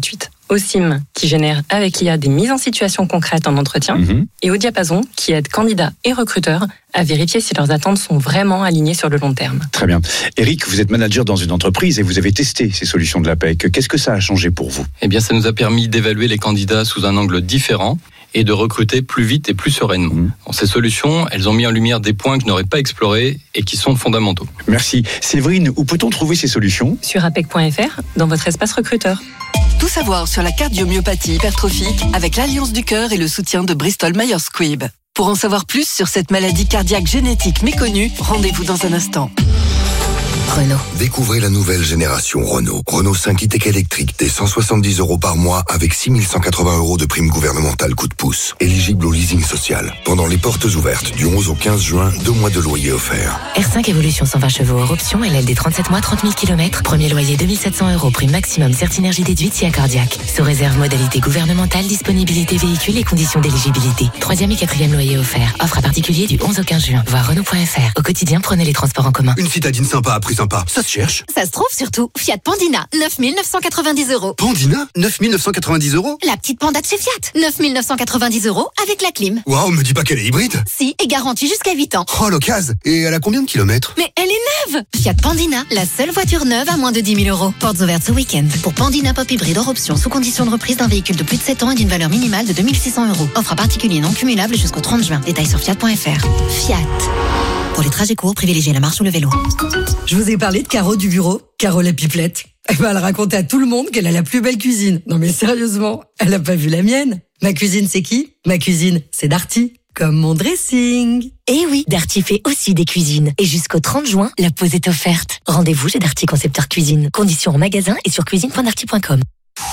au SIM qui génère avec l'IA des mises en situation concrètes en entretien, et au diapason qui aide candidats et recruteurs à vérifier si leurs attentes sont vraiment alignées sur le long terme. Très bien. Eric, vous êtes manager dans une entreprise et vous avez testé ces solutions de l'APEC. Qu'est-ce que ça a changé pour vous ? Eh bien, ça nous a permis d'évaluer les candidats sous un angle différent et de recruter plus vite et plus sereinement. Ces solutions, elles ont mis en lumière des points que je n'aurais pas explorés et qui sont fondamentaux. Merci. Séverine, où peut-on trouver ces solutions ? Sur apec.fr, dans votre espace recruteur. Tout savoir sur la cardiomyopathie hypertrophique avec l'Alliance du Cœur et le soutien de Bristol Myers Squibb. Pour en savoir plus sur cette maladie cardiaque génétique méconnue, rendez-vous dans un instant. Renault. Découvrez la nouvelle génération Renault. Renault 5 e-tech électrique dès 170 € par mois avec 6 180 € de prime gouvernementale coup de pouce. Éligible au leasing social. Pendant les portes ouvertes du 11 au 15 juin, 2 mois de loyer offerts. R5 Evolution 120 chevaux hors option, LLD 37 mois, 30 000 km. Premier loyer 2700 €, prime maximum Certinergie déduite si cardiaque. Sous réserve modalité gouvernementale, disponibilité véhicule et conditions d'éligibilité. 3e et 4e loyer offert. Offre à particulier du 11 au 15 juin. Voir Renault.fr. Au quotidien, prenez les transports en commun. Une citadine sympa à prix sympa. Ça se cherche. Ça se trouve surtout. Fiat Pandina, 9 990 €. Pandina, 9 990 €. La petite Panda de chez Fiat, 9 990 € avec la clim. Waouh, me dis pas qu'elle est hybride. Si, et garantie jusqu'à 8 ans. Oh, l'occasion. Et elle a combien de kilomètres ? Mais elle est neuve. Fiat Pandina, la seule voiture neuve à moins de 10 000 €. Portes ouvertes ce week-end. Pour Pandina Pop Hybride hors option, sous condition de reprise d'un véhicule de plus de 7 ans et d'une valeur minimale de 2 600 €. Offre à particulier non cumulable jusqu'au 30 juin. Détails sur fiat.fr. Fiat. Pour les trajets courts, privilégiez la marche ou le vélo. Je vous ai parlé de Caro du bureau, Caro la pipelette. Elle racontait à tout le monde qu'elle a la plus belle cuisine. Non mais sérieusement, elle a pas vu la mienne. Ma cuisine, c'est qui ? Ma cuisine, c'est Darty. Comme mon dressing. Eh oui, Darty fait aussi des cuisines. Et jusqu'au 30 juin, la pause est offerte. Rendez-vous chez Darty Concepteur Cuisine. Conditions en magasin et sur cuisine.darty.com.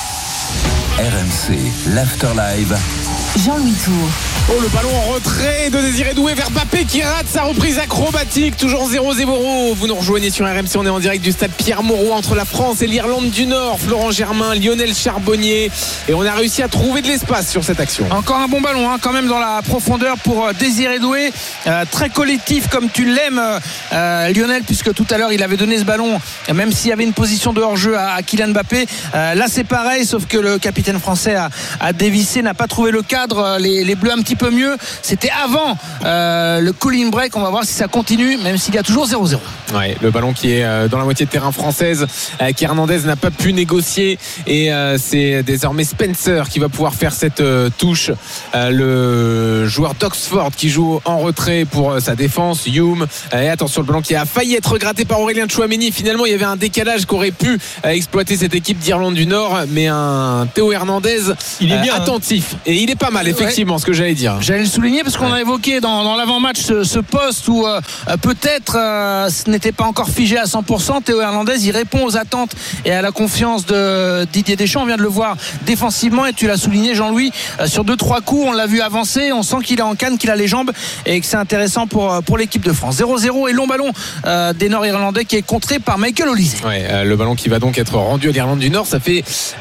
RMC, l'After Live. Jean-Louis Tour. Oh, le ballon en retrait de Désiré Doué vers Mbappé qui rate sa reprise acrobatique. Toujours 0-0. Vous nous rejoignez sur RMC. On est en direct du stade Pierre-Mauroy entre la France et l'Irlande du Nord. Florent Germain, Lionel Charbonnier. Et on a réussi à trouver de l'espace sur cette action. Encore un bon ballon, quand même dans la profondeur pour Désiré Doué. Très collectif comme tu l'aimes, Lionel, puisque tout à l'heure il avait donné ce ballon, même s'il y avait une position de hors-jeu à Kylian Mbappé. Là c'est pareil, sauf que le capitaine français a dévissé, n'a pas trouvé le cadre. Les Bleus un petit peu mieux. C'était avant le cooling break. On va voir si ça continue, même s'il y a toujours 0-0. Ouais, le ballon qui est dans la moitié de terrain française, qu'Hernandez n'a pas pu négocier, et c'est désormais Spencer qui va pouvoir faire cette touche. Le joueur d'Oxford qui joue en retrait pour sa défense, Hume. Et attention, le ballon qui a failli être gratté par Aurélien Tchouaméni. Finalement, il y avait un décalage qu'aurait pu exploiter cette équipe d'Irlande du Nord, mais un Théo Hernandez, il est bien attentif, et il est pas mal, effectivement, ce que j'allais dire. J'allais le souligner parce qu'on a évoqué dans l'avant-match ce poste où peut-être ce n'était pas encore figé à 100%. Théo Hernandez, il répond aux attentes et à la confiance de Didier Deschamps. On vient de le voir défensivement, et tu l'as souligné, Jean-Louis, sur 2-3 coups on l'a vu avancer, on sent qu'il est en canne, qu'il a les jambes et que c'est intéressant pour l'équipe de France. 0-0 et long ballon des Nord-Irlandais qui est contré par Michael Olise. Ouais, le ballon qui va donc être rendu à l'Irlande du Nord. Ça fait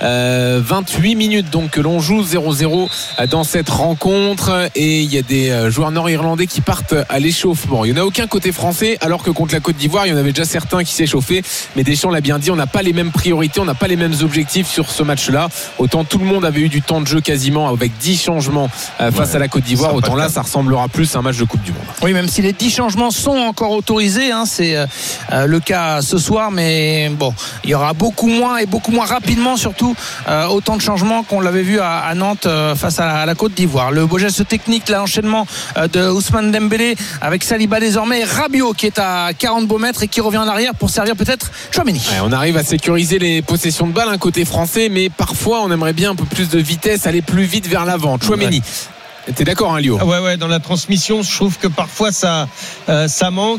28 minutes donc que l'on joue 0-0 dans cette rencontre, et il y a des joueurs nord-irlandais qui partent à l'échauffement. Il n'y en a aucun côté français, alors que contre la Côte d'Ivoire il y en avait déjà certains qui s'échauffaient, mais Deschamps l'a bien dit, on n'a pas les mêmes priorités, on n'a pas les mêmes objectifs sur ce match-là. Autant tout le monde avait eu du temps de jeu quasiment avec 10 changements face à la Côte d'Ivoire, autant là ça ressemblera plus à un match de Coupe du Monde. Oui, même si les 10 changements sont encore autorisés, c'est le cas ce soir, mais bon, il y aura beaucoup moins et beaucoup moins rapidement, surtout autant de changements qu'on l'avait vu à Nantes face à la Côte d'Ivoire. Le beau geste technique, l'enchaînement de Ousmane Dembélé avec Saliba désormais, Rabiot qui est à 40 beaux mètres et qui revient en arrière pour servir peut-être Tchouaméni. Ouais, on arrive à sécuriser les possessions de balles côté français, mais parfois on aimerait bien un peu plus de vitesse, aller plus vite vers l'avant. Tchouaméni. T'es d'accord, Lio ? Ouais, dans la transmission, je trouve que parfois ça manque.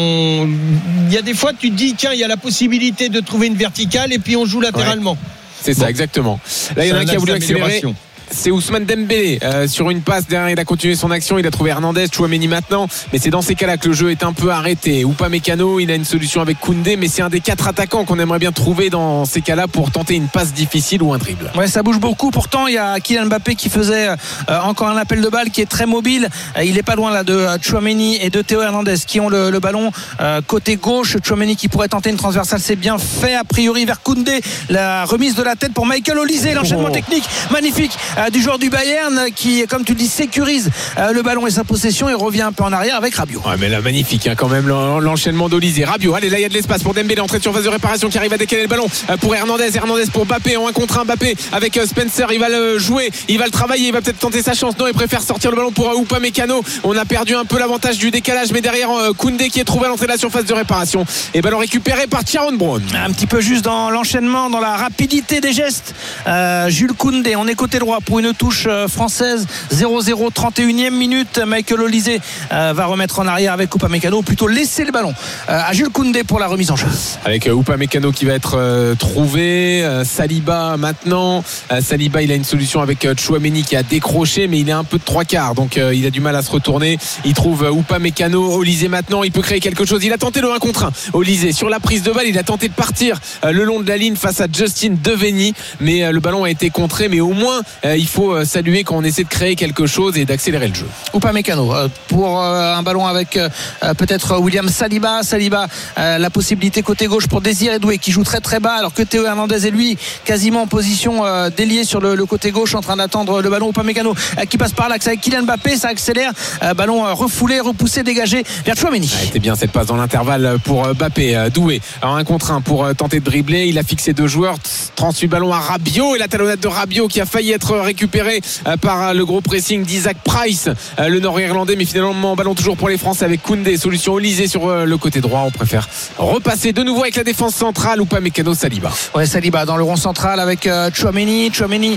Il y a des fois, tu te dis, tiens, il y a la possibilité de trouver une verticale et puis on joue latéralement. Ouais. C'est ça, exactement. Là, il y en a un qui a voulu accélérer. c'est Ousmane Dembélé sur une passe derrière. Il a continué son action, il a trouvé Hernandez, Tchouaméni maintenant, mais c'est dans ces cas-là que le jeu est un peu arrêté. Upamecano, il a une solution avec Koundé, mais c'est un des 4 attaquants qu'on aimerait bien trouver dans ces cas-là pour tenter une passe difficile ou un dribble. Ouais, ça bouge beaucoup. Pourtant, il y a Kylian Mbappé qui faisait encore un appel de balle, qui est très mobile. Il est pas loin là de Tchouaméni et de Théo Hernandez qui ont le ballon côté gauche. Tchouaméni qui pourrait tenter une transversale, c'est bien fait a priori vers Koundé. La remise de la tête pour Michael Olise, l'enchaînement technique magnifique du joueur du Bayern qui, comme tu dis, sécurise le ballon et sa possession et revient un peu en arrière avec Rabiot. Ouais, mais là magnifique quand même l'enchaînement d'Olise. Rabiot, allez, là il y a de l'espace pour Dembélé, entrée de surface de réparation qui arrive à décaler le ballon pour Hernandez pour Mbappé en 1 contre 1. Mbappé avec Spencer, il va le jouer, il va le travailler, il va peut-être tenter sa chance. Non, il préfère sortir le ballon pour Upamecano. On a perdu un peu l'avantage du décalage, mais derrière Koundé qui est trouvé à l'entrée de la surface de réparation et ballon récupéré par Sharon Brown. Un petit peu juste dans l'enchaînement, dans la rapidité des gestes. Jules Koundé, on est côté droit pour une touche française. 0-0, 31e minute. Michael Olise va remettre en arrière avec Upamecano, ou plutôt laisser le ballon à Jules Koundé pour la remise en jeu. Avec Upamecano qui va être trouvé. Saliba maintenant. Saliba, il a une solution avec Tchouaméni qui a décroché, mais il est un peu de 3/4, donc il a du mal à se retourner. Il trouve Upamecano. Olise maintenant, il peut créer quelque chose. Il a tenté le 1 contre 1. Olise sur la prise de balle, il a tenté de partir le long de la ligne face à Justin Devenny, mais le ballon a été contré. Mais au moins il faut saluer quand on essaie de créer quelque chose et d'accélérer le jeu. Upamecano pour un ballon avec peut-être William Saliba. La possibilité côté gauche pour Désiré Doué qui joue très très bas, alors que Théo Hernandez est lui quasiment en position déliée sur le côté gauche en train d'attendre le ballon. Upamecano qui passe par l'axe avec Kylian Mbappé, ça accélère, ballon refoulé, repoussé, dégagé vers Tchouaméni. C'était bien cette passe dans l'intervalle pour Mbappé. Doué en 1 contre 1 pour tenter de dribbler. Il a fixé 2 joueurs, transmis ballon à Rabiot et la talonnade de Rabiot qui a failli être récupéré par le gros pressing d'Isaac Price, le nord-irlandais, mais finalement ballon toujours pour les Français avec Koundé, solution Olise sur le côté droit. On préfère repasser de nouveau avec la défense centrale. Upamecano, Saliba. Ouais, Saliba dans le rond central avec Tchouaméni,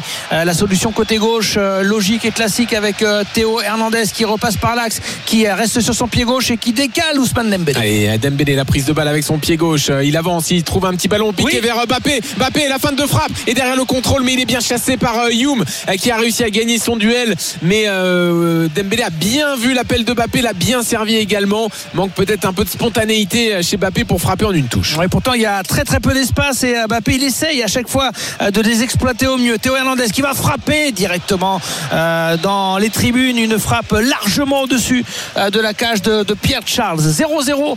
la solution côté gauche logique et classique avec Théo Hernandez qui repasse par l'axe, qui reste sur son pied gauche et qui décale Ousmane Dembélé. Allez, Dembélé, la prise de balle avec son pied gauche, il avance, il trouve un petit ballon piqué vers Mbappé, la fin de frappe et derrière le contrôle, mais il est bien chassé par Youm qui a réussi à gagner son duel, mais Dembélé a bien vu l'appel de Mbappé, l'a bien servi également. Manque peut-être un peu de spontanéité chez Mbappé pour frapper en une touche. Ouais, pourtant il y a très très peu d'espace et Mbappé il essaye à chaque fois de les exploiter au mieux. Théo Hernandez qui va frapper directement dans les tribunes, une frappe largement au-dessus de la cage de Pierre Charles. 0-0,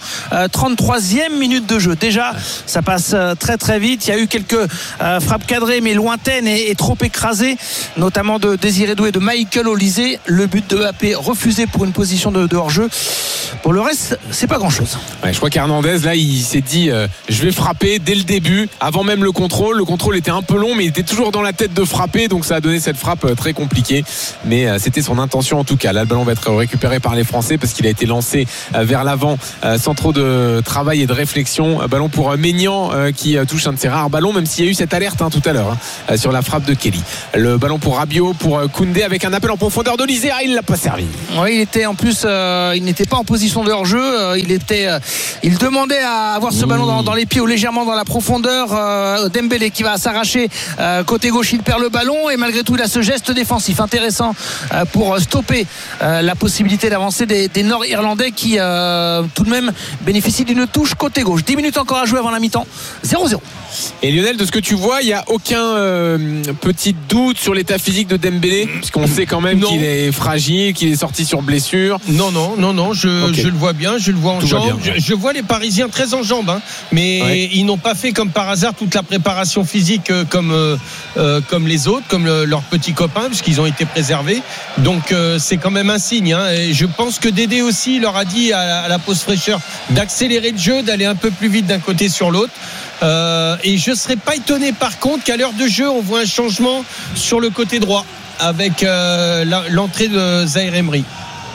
33e minute de jeu. Déjà ça passe très très vite. Il y a eu quelques frappes cadrées mais lointaines et trop écrasées, notamment de Désiré Doué, de Michael Olise. Le but de Mbappé refusé pour une position de hors-jeu. Pour le reste, c'est pas grand-chose. Ouais, je crois qu'Hernandez là il s'est dit je vais frapper dès le début, avant même le contrôle. Le contrôle était un peu long, mais il était toujours dans la tête de frapper, donc ça a donné cette frappe très compliquée. Mais c'était son intention en tout cas. Là, le ballon va être récupéré par les Français parce qu'il a été lancé vers l'avant sans trop de travail et de réflexion. Ballon pour Maignan qui touche un de ses rares ballons, même s'il y a eu cette alerte tout à l'heure sur la frappe de Kelly. Le ballon pour Rabiot, pour Koundé avec un appel en profondeur d'Olise. Il l'a pas servi. Oui, il était en plus, il n'était pas en position de hors-jeu. Il demandait à avoir ce ballon dans les pieds ou légèrement dans la profondeur. Dembélé qui va s'arracher côté gauche, il perd le ballon et malgré tout il a ce geste défensif intéressant pour stopper la possibilité d'avancer des Nord-Irlandais qui tout de même bénéficient d'une touche côté gauche. 10 minutes encore à jouer avant la mi-temps. 0-0. Et Lionel, de ce que tu vois, il n'y a aucun petit doute sur l'état physique de Dembélé, puisqu'on sait quand même qu'il est fragile, qu'il est sorti sur blessure. Non, je le vois bien, je le vois en jambes. Je vois les Parisiens très en jambes, mais ils n'ont pas fait comme par hasard toute la préparation physique comme les autres, comme leurs petits copains, puisqu'ils ont été préservés. Donc c'est quand même un signe. Et je pense que Dédé aussi leur a dit à la pause fraîcheur d'accélérer le jeu, d'aller un peu plus vite d'un côté sur l'autre. Et je ne serais pas étonné par contre qu'à l'heure de jeu on voit un changement sur le côté droit avec l'entrée de Zaïre Emery.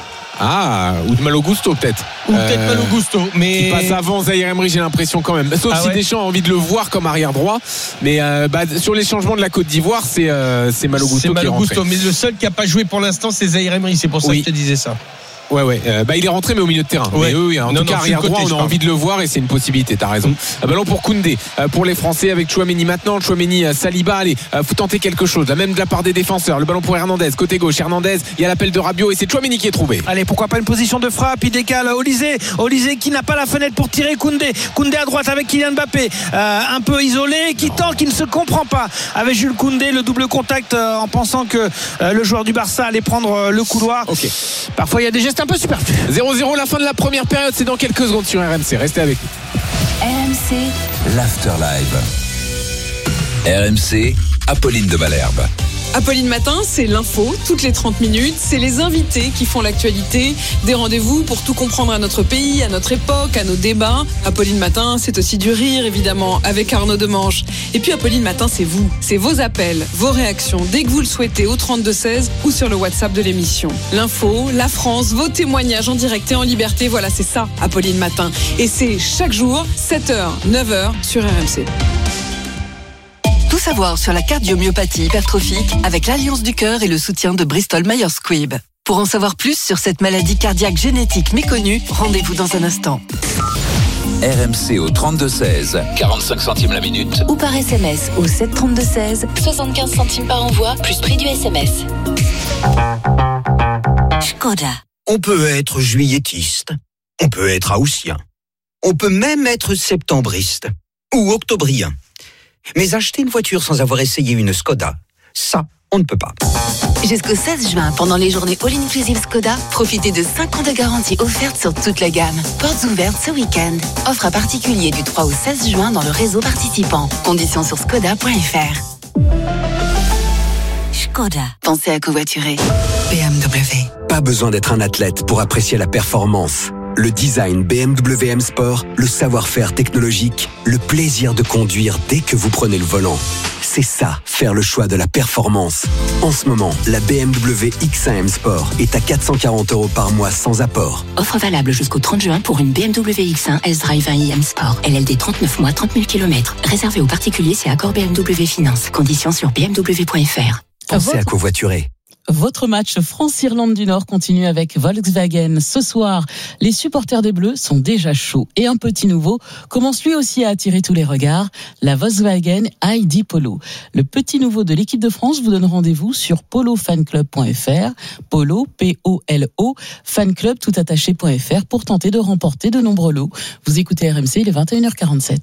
Ou de Malo Gusto peut-être. Ou peut-être Malo Gusto, mais qui passe avant Zaïre Emery, j'ai l'impression quand même. Sauf si Deschamps a envie de le voir comme arrière droit. Mais sur les changements de la Côte d'Ivoire, c'est Malo Gusto qui est rentré. Mais le seul qui n'a pas joué pour l'instant, c'est Zaïre Emery. C'est pour ça que je te disais ça. Ouais. Il est rentré mais au milieu de terrain. Ouais. Mais en tout cas arrière droit, on a envie de le voir et c'est une possibilité. T'as raison. Ballon pour Koundé, pour les Français avec Tchouaméni maintenant. Tchouaméni, Saliba, allez, faut tenter quelque chose. Là même de la part des défenseurs. Le ballon pour Hernandez, côté gauche. Hernandez, il y a l'appel de Rabiot et c'est Tchouaméni qui est trouvé. Allez, pourquoi pas une position de frappe, il décale Olysée qui n'a pas la fenêtre pour tirer. Koundé à droite avec Kylian Mbappé, un peu isolé, qui ne se comprend pas avec Jules Koundé, le double contact en pensant que le joueur du Barça allait prendre le couloir. Okay. Parfois il y a des gestes un peu superflus. 0-0 la fin de la première période, c'est dans quelques secondes sur RMC, restez avec nous. RMC l'Afterlive. RMC, Apolline de Malherbe. Apolline Matin, c'est l'info, toutes les 30 minutes. C'est les invités qui font l'actualité. Des rendez-vous pour tout comprendre à notre pays, à notre époque, à nos débats. Apolline Matin, c'est aussi du rire, évidemment, avec Arnaud Demange. Et puis Apolline Matin, c'est vous. C'est vos appels, vos réactions, dès que vous le souhaitez, au 32-16 ou sur le WhatsApp de l'émission. L'info, la France, vos témoignages en direct et en liberté. Voilà, c'est ça, Apolline Matin. Et c'est chaque jour, 7h, 9h sur RMC. Tout savoir sur la cardiomyopathie hypertrophique avec l'Alliance du cœur et le soutien de Bristol Myers Squibb. Pour en savoir plus sur cette maladie cardiaque génétique méconnue, rendez-vous dans un instant. RMC au 32-16, 45 centimes la minute. ou par SMS au 732-16, 75 centimes par envoi, plus prix du SMS. Škoda. On peut être juillettiste, on peut être haussien, on peut même être septembriste ou octobrien. Mais acheter une voiture sans avoir essayé une Škoda, ça, on ne peut pas. Jusqu'au 16 juin, pendant les journées All-Inclusive Škoda, profitez de 5 ans de garantie offerte sur toute la gamme. Portes ouvertes ce week-end. Offre à particulier du 3 au 16 juin dans le réseau participant. Conditions sur škoda.fr. Škoda. Pensez à covoiturer. BMW. Pas besoin d'être un athlète pour apprécier la performance. Le design BMW M Sport, le savoir-faire technologique, le plaisir de conduire dès que vous prenez le volant. C'est ça, faire le choix de la performance. En ce moment, la BMW X1 M Sport est à 440 € par mois sans apport. Offre valable jusqu'au 30 juin pour une BMW X1 S-Drive 1i M Sport. LLD 39 mois, 30 000 km. Réservé aux particuliers, c'est accord BMW Finance. Conditions sur bmw.fr. Pensez à covoiturer. Votre match France-Irlande du Nord continue avec Volkswagen. Ce soir, les supporters des Bleus sont déjà chauds. Et un petit nouveau commence lui aussi à attirer tous les regards, la Volkswagen ID Polo. Le petit nouveau de l'équipe de France vous donne rendez-vous sur polofanclub.fr, Polo, P-O-L-O, fanclub toutattaché.fr pour tenter de remporter de nombreux lots. Vous écoutez RMC, il est 21h47.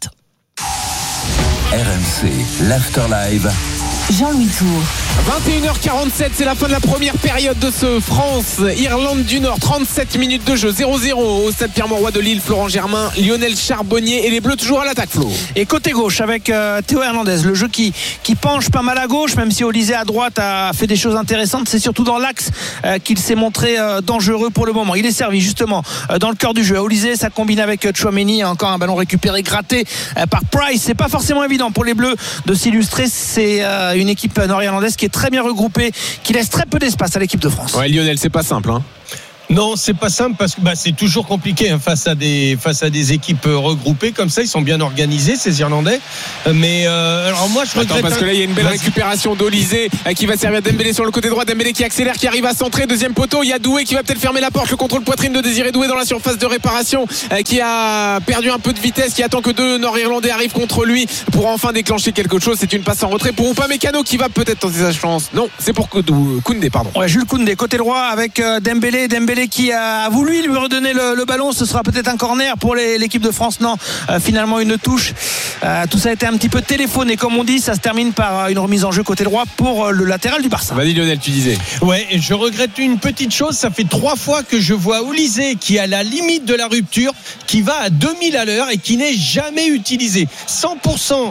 RMC, l'Afterlive. Jean-Louis Tour. 21h47, c'est la fin de la première période de ce France-Irlande du Nord. 37 minutes de jeu, 0-0 au stade Pierre-Mauroy de Lille. Florent Germain, Lionel Charbonnier et les Bleus toujours à l'attaque, Flo. Et côté gauche avec Théo Hernandez, le jeu qui penche pas mal à gauche, même si Olysée à droite a fait des choses intéressantes. C'est surtout dans l'axe qu'il s'est montré dangereux pour le moment. Il est servi justement dans le cœur du jeu. Olysée, ça combine avec Tchouaméni, encore un ballon récupéré, gratté par Price. C'est pas forcément évident pour les Bleus de s'illustrer. C'est une équipe nord-irlandaise qui est très bien regroupée, qui laisse très peu d'espace à l'équipe de France. Ouais, Lionel, c'est pas simple, hein. Non, c'est pas simple parce que c'est toujours compliqué face à des équipes regroupées comme ça. Ils sont bien organisés, ces Irlandais. Mais alors moi, je regrette. Parce que là, il y a une belle récupération d'Olysée qui va servir Dembélé sur le côté droit. Dembélé qui accélère, qui arrive à centrer. Deuxième poteau. Il y a Doué qui va peut-être fermer la porte. Le contrôle poitrine de Désiré Doué dans la surface de réparation, qui a perdu un peu de vitesse, qui attend que deux Nord-Irlandais arrivent contre lui pour enfin déclencher quelque chose. C'est une passe en retrait pour Upamecano qui va peut-être tenter sa chance. Non, c'est pour Koundé, pardon. Ouais, Jules Koundé, côté droit avec Dembélé qui a voulu lui redonner le ballon. Ce sera peut-être un corner pour l'équipe de France. Non, finalement une touche. Tout ça a été un petit peu téléphoné, comme on dit. Ça se termine par une remise en jeu côté droit pour le latéral du Barça. Vas-y Lionel, tu disais. Ouais, je regrette une petite chose. Ça fait 3 fois que je vois Olysée qui est à la limite de la rupture, qui va à 2000 à l'heure et qui n'est jamais utilisé. 100%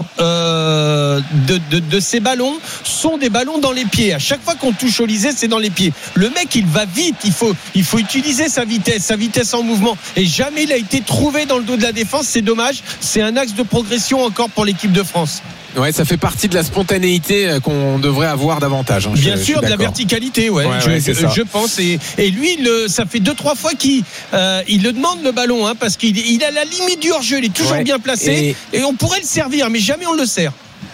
de ces ballons sont des ballons dans les pieds. À chaque fois qu'on touche Olysée, c'est dans les pieds. Le mec, il va vite. Il faut utiliser sa vitesse en mouvement, et jamais il a été trouvé dans le dos de la défense. C'est dommage, c'est un axe de progression encore pour l'équipe de France. Ouais, ça fait partie de la spontanéité qu'on devrait avoir davantage, hein. Bien sûr, de la verticalité, je pense. Et lui, ça fait 2-3 fois qu'il le demande le ballon, parce qu'il a la limite du hors-jeu, il est toujours bien placé, et on pourrait le servir, mais jamais on le sert.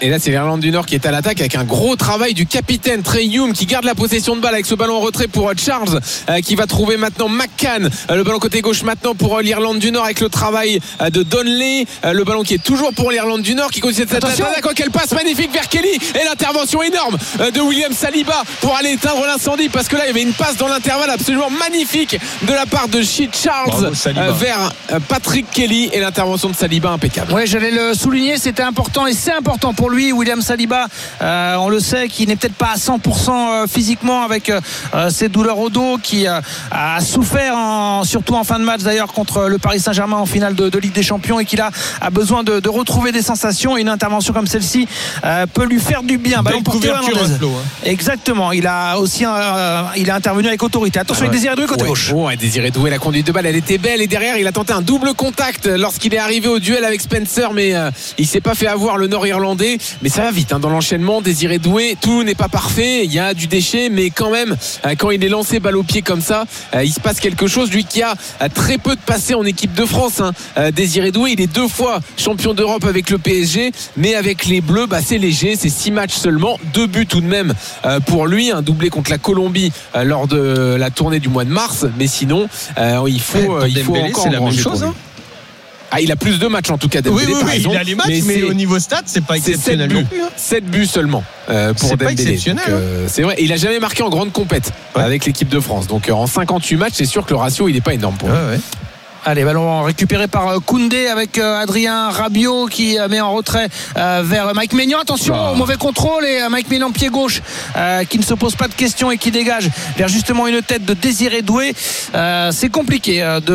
Et là, c'est l'Irlande du Nord qui est à l'attaque avec un gros travail du capitaine Trey Hume qui garde la possession de balle avec ce ballon en retrait pour Charles qui va trouver maintenant McCann. Le ballon côté gauche maintenant pour l'Irlande du Nord avec le travail de Donnelly. Le ballon qui est toujours pour l'Irlande du Nord qui continue cette attaque. Elle passe magnifique vers Kelly et l'intervention énorme de William Saliba pour aller éteindre l'incendie parce que là, il y avait une passe dans l'intervalle absolument magnifique de la part de Shea Charles vers Patrick Kelly et l'intervention de Saliba impeccable. Ouais, j'allais le souligner, c'était important et c'est important pour lui, William Saliba. On le sait qu'il n'est peut-être pas à 100% physiquement avec ses douleurs au dos, qui a souffert surtout en fin de match d'ailleurs contre le Paris Saint-Germain en finale de Ligue des Champions et qu'il a besoin de retrouver des sensations. Une intervention comme celle-ci peut lui faire du bien. Ballon pour Théo Hernandez. Exactement. Il a intervenu avec autorité. Attention avec Désiré Doué côté gauche. Désiré Doué, la conduite de balle, elle était belle et derrière il a tenté un double contact lorsqu'il est arrivé au duel avec Spencer, mais il s'est pas fait avoir le Nord-Irlandais. Mais ça va vite dans l'enchaînement. Désiré Doué, tout n'est pas parfait. Il y a du déchet, mais quand même, quand il est lancé balle au pied comme ça, il se passe quelque chose. Lui qui a très peu de passés en équipe de France. Désiré Doué, il est 2 fois champion d'Europe avec le PSG, mais avec les Bleus, c'est léger. C'est 6 matchs seulement, 2 buts tout de même pour lui, un doublé contre la Colombie lors de la tournée du mois de mars. Mais sinon, il faut encore. C'est la même chose. Il a plus de matchs en tout cas. Dembélé, oui, il a les matchs, mais au niveau stats, c'est pas exceptionnel non plus. 7 buts seulement pour Dembélé. Pas exceptionnel. Donc, c'est vrai, il a jamais marqué en grande compète avec l'équipe de France. Donc en 58 matchs, c'est sûr que le ratio il n'est pas énorme pour lui. Allez, ballon récupéré par Koundé avec Adrien Rabiot qui met en retrait vers Mike Maignan. Attention au mauvais contrôle et Mike Maignan pied gauche qui ne se pose pas de questions et qui dégage vers justement une tête de Désiré Doué. C'est compliqué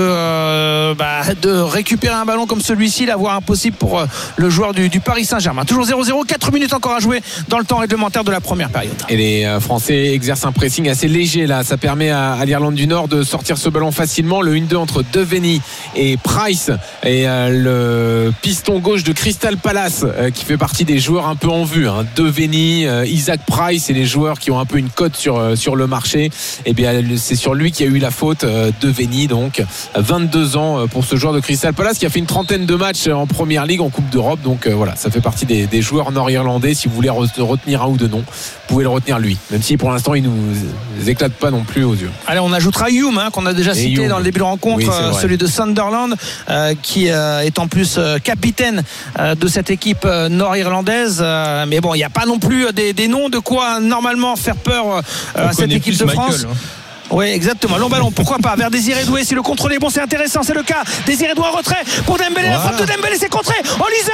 de récupérer un ballon comme celui-ci, l'avoir impossible pour le joueur du Paris Saint-Germain. Toujours 0-0, 4 minutes encore à jouer dans le temps réglementaire de la première période. Et les Français exercent un pressing assez léger là. Ça permet à l'Irlande du Nord de sortir ce ballon facilement. Le 1-2 entre Devaney et Price et le piston gauche de Crystal Palace qui fait partie des joueurs un peu en vue, Devaney, Isaac Price et les joueurs qui ont un peu une cote sur le marché. Et bien c'est sur lui qui a eu la faute, Devaney, donc 22 ans pour ce joueur de Crystal Palace qui a fait une trentaine de matchs en Première Ligue, en Coupe d'Europe. Donc voilà, ça fait partie des joueurs nord-irlandais. Si vous voulez retenir un ou deux noms, vous pouvez le retenir lui, même si pour l'instant il nous éclate pas non plus aux yeux. Allez, on ajoutera Hume qu'on a déjà cité dans le début de rencontre, celui de Sunderland qui est en plus capitaine de cette équipe nord-irlandaise, mais bon, il n'y a pas non plus des noms de quoi normalement faire peur à cette équipe de France. Oui, exactement. Long ballon, pourquoi pas vers Désiré Doué. Si le contrôle est bon, c'est intéressant, c'est le cas. Désiré Doué en retrait pour Dembélé. La frappe de Dembélé, c'est contré. Olysée,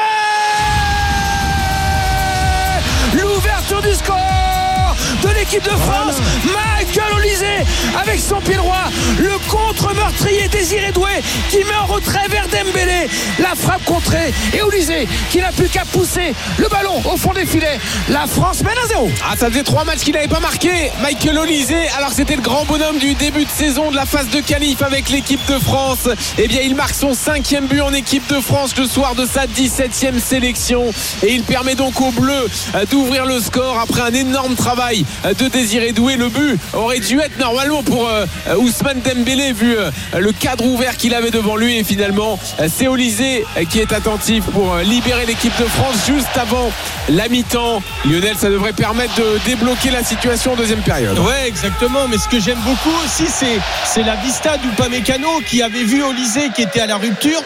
l'ouverture du score de l'équipe de France. Michael Olysée avec son pied droit, le contre-meurtrier Désiré Doué qui met en retrait vers Dembélé, la frappe contrée et Olysée qui n'a plus qu'à pousser le ballon au fond des filets. La France mène 1-0. Ça faisait 3 matchs qu'il n'avait pas marqué, Michael Olysée, alors que c'était le grand bonhomme du début de saison de la phase de qualif avec l'équipe de France. Et bien il marque son 5e but en équipe de France le soir de sa 17e sélection et il permet donc aux Bleus d'ouvrir le score après un énorme travail de Désiré Doué. Le but aurait dû être normalement pour Ousmane Dembélé vu le cadre ouvert qu'il avait devant lui, et finalement c'est Olysée qui est attentif pour libérer l'équipe de France juste avant la mi-temps. Lionel, ça devrait permettre de débloquer la situation en deuxième période. Ouais, exactement, mais ce que j'aime beaucoup aussi c'est la vista d'Upamecano qui avait vu Olysée qui était à la rupture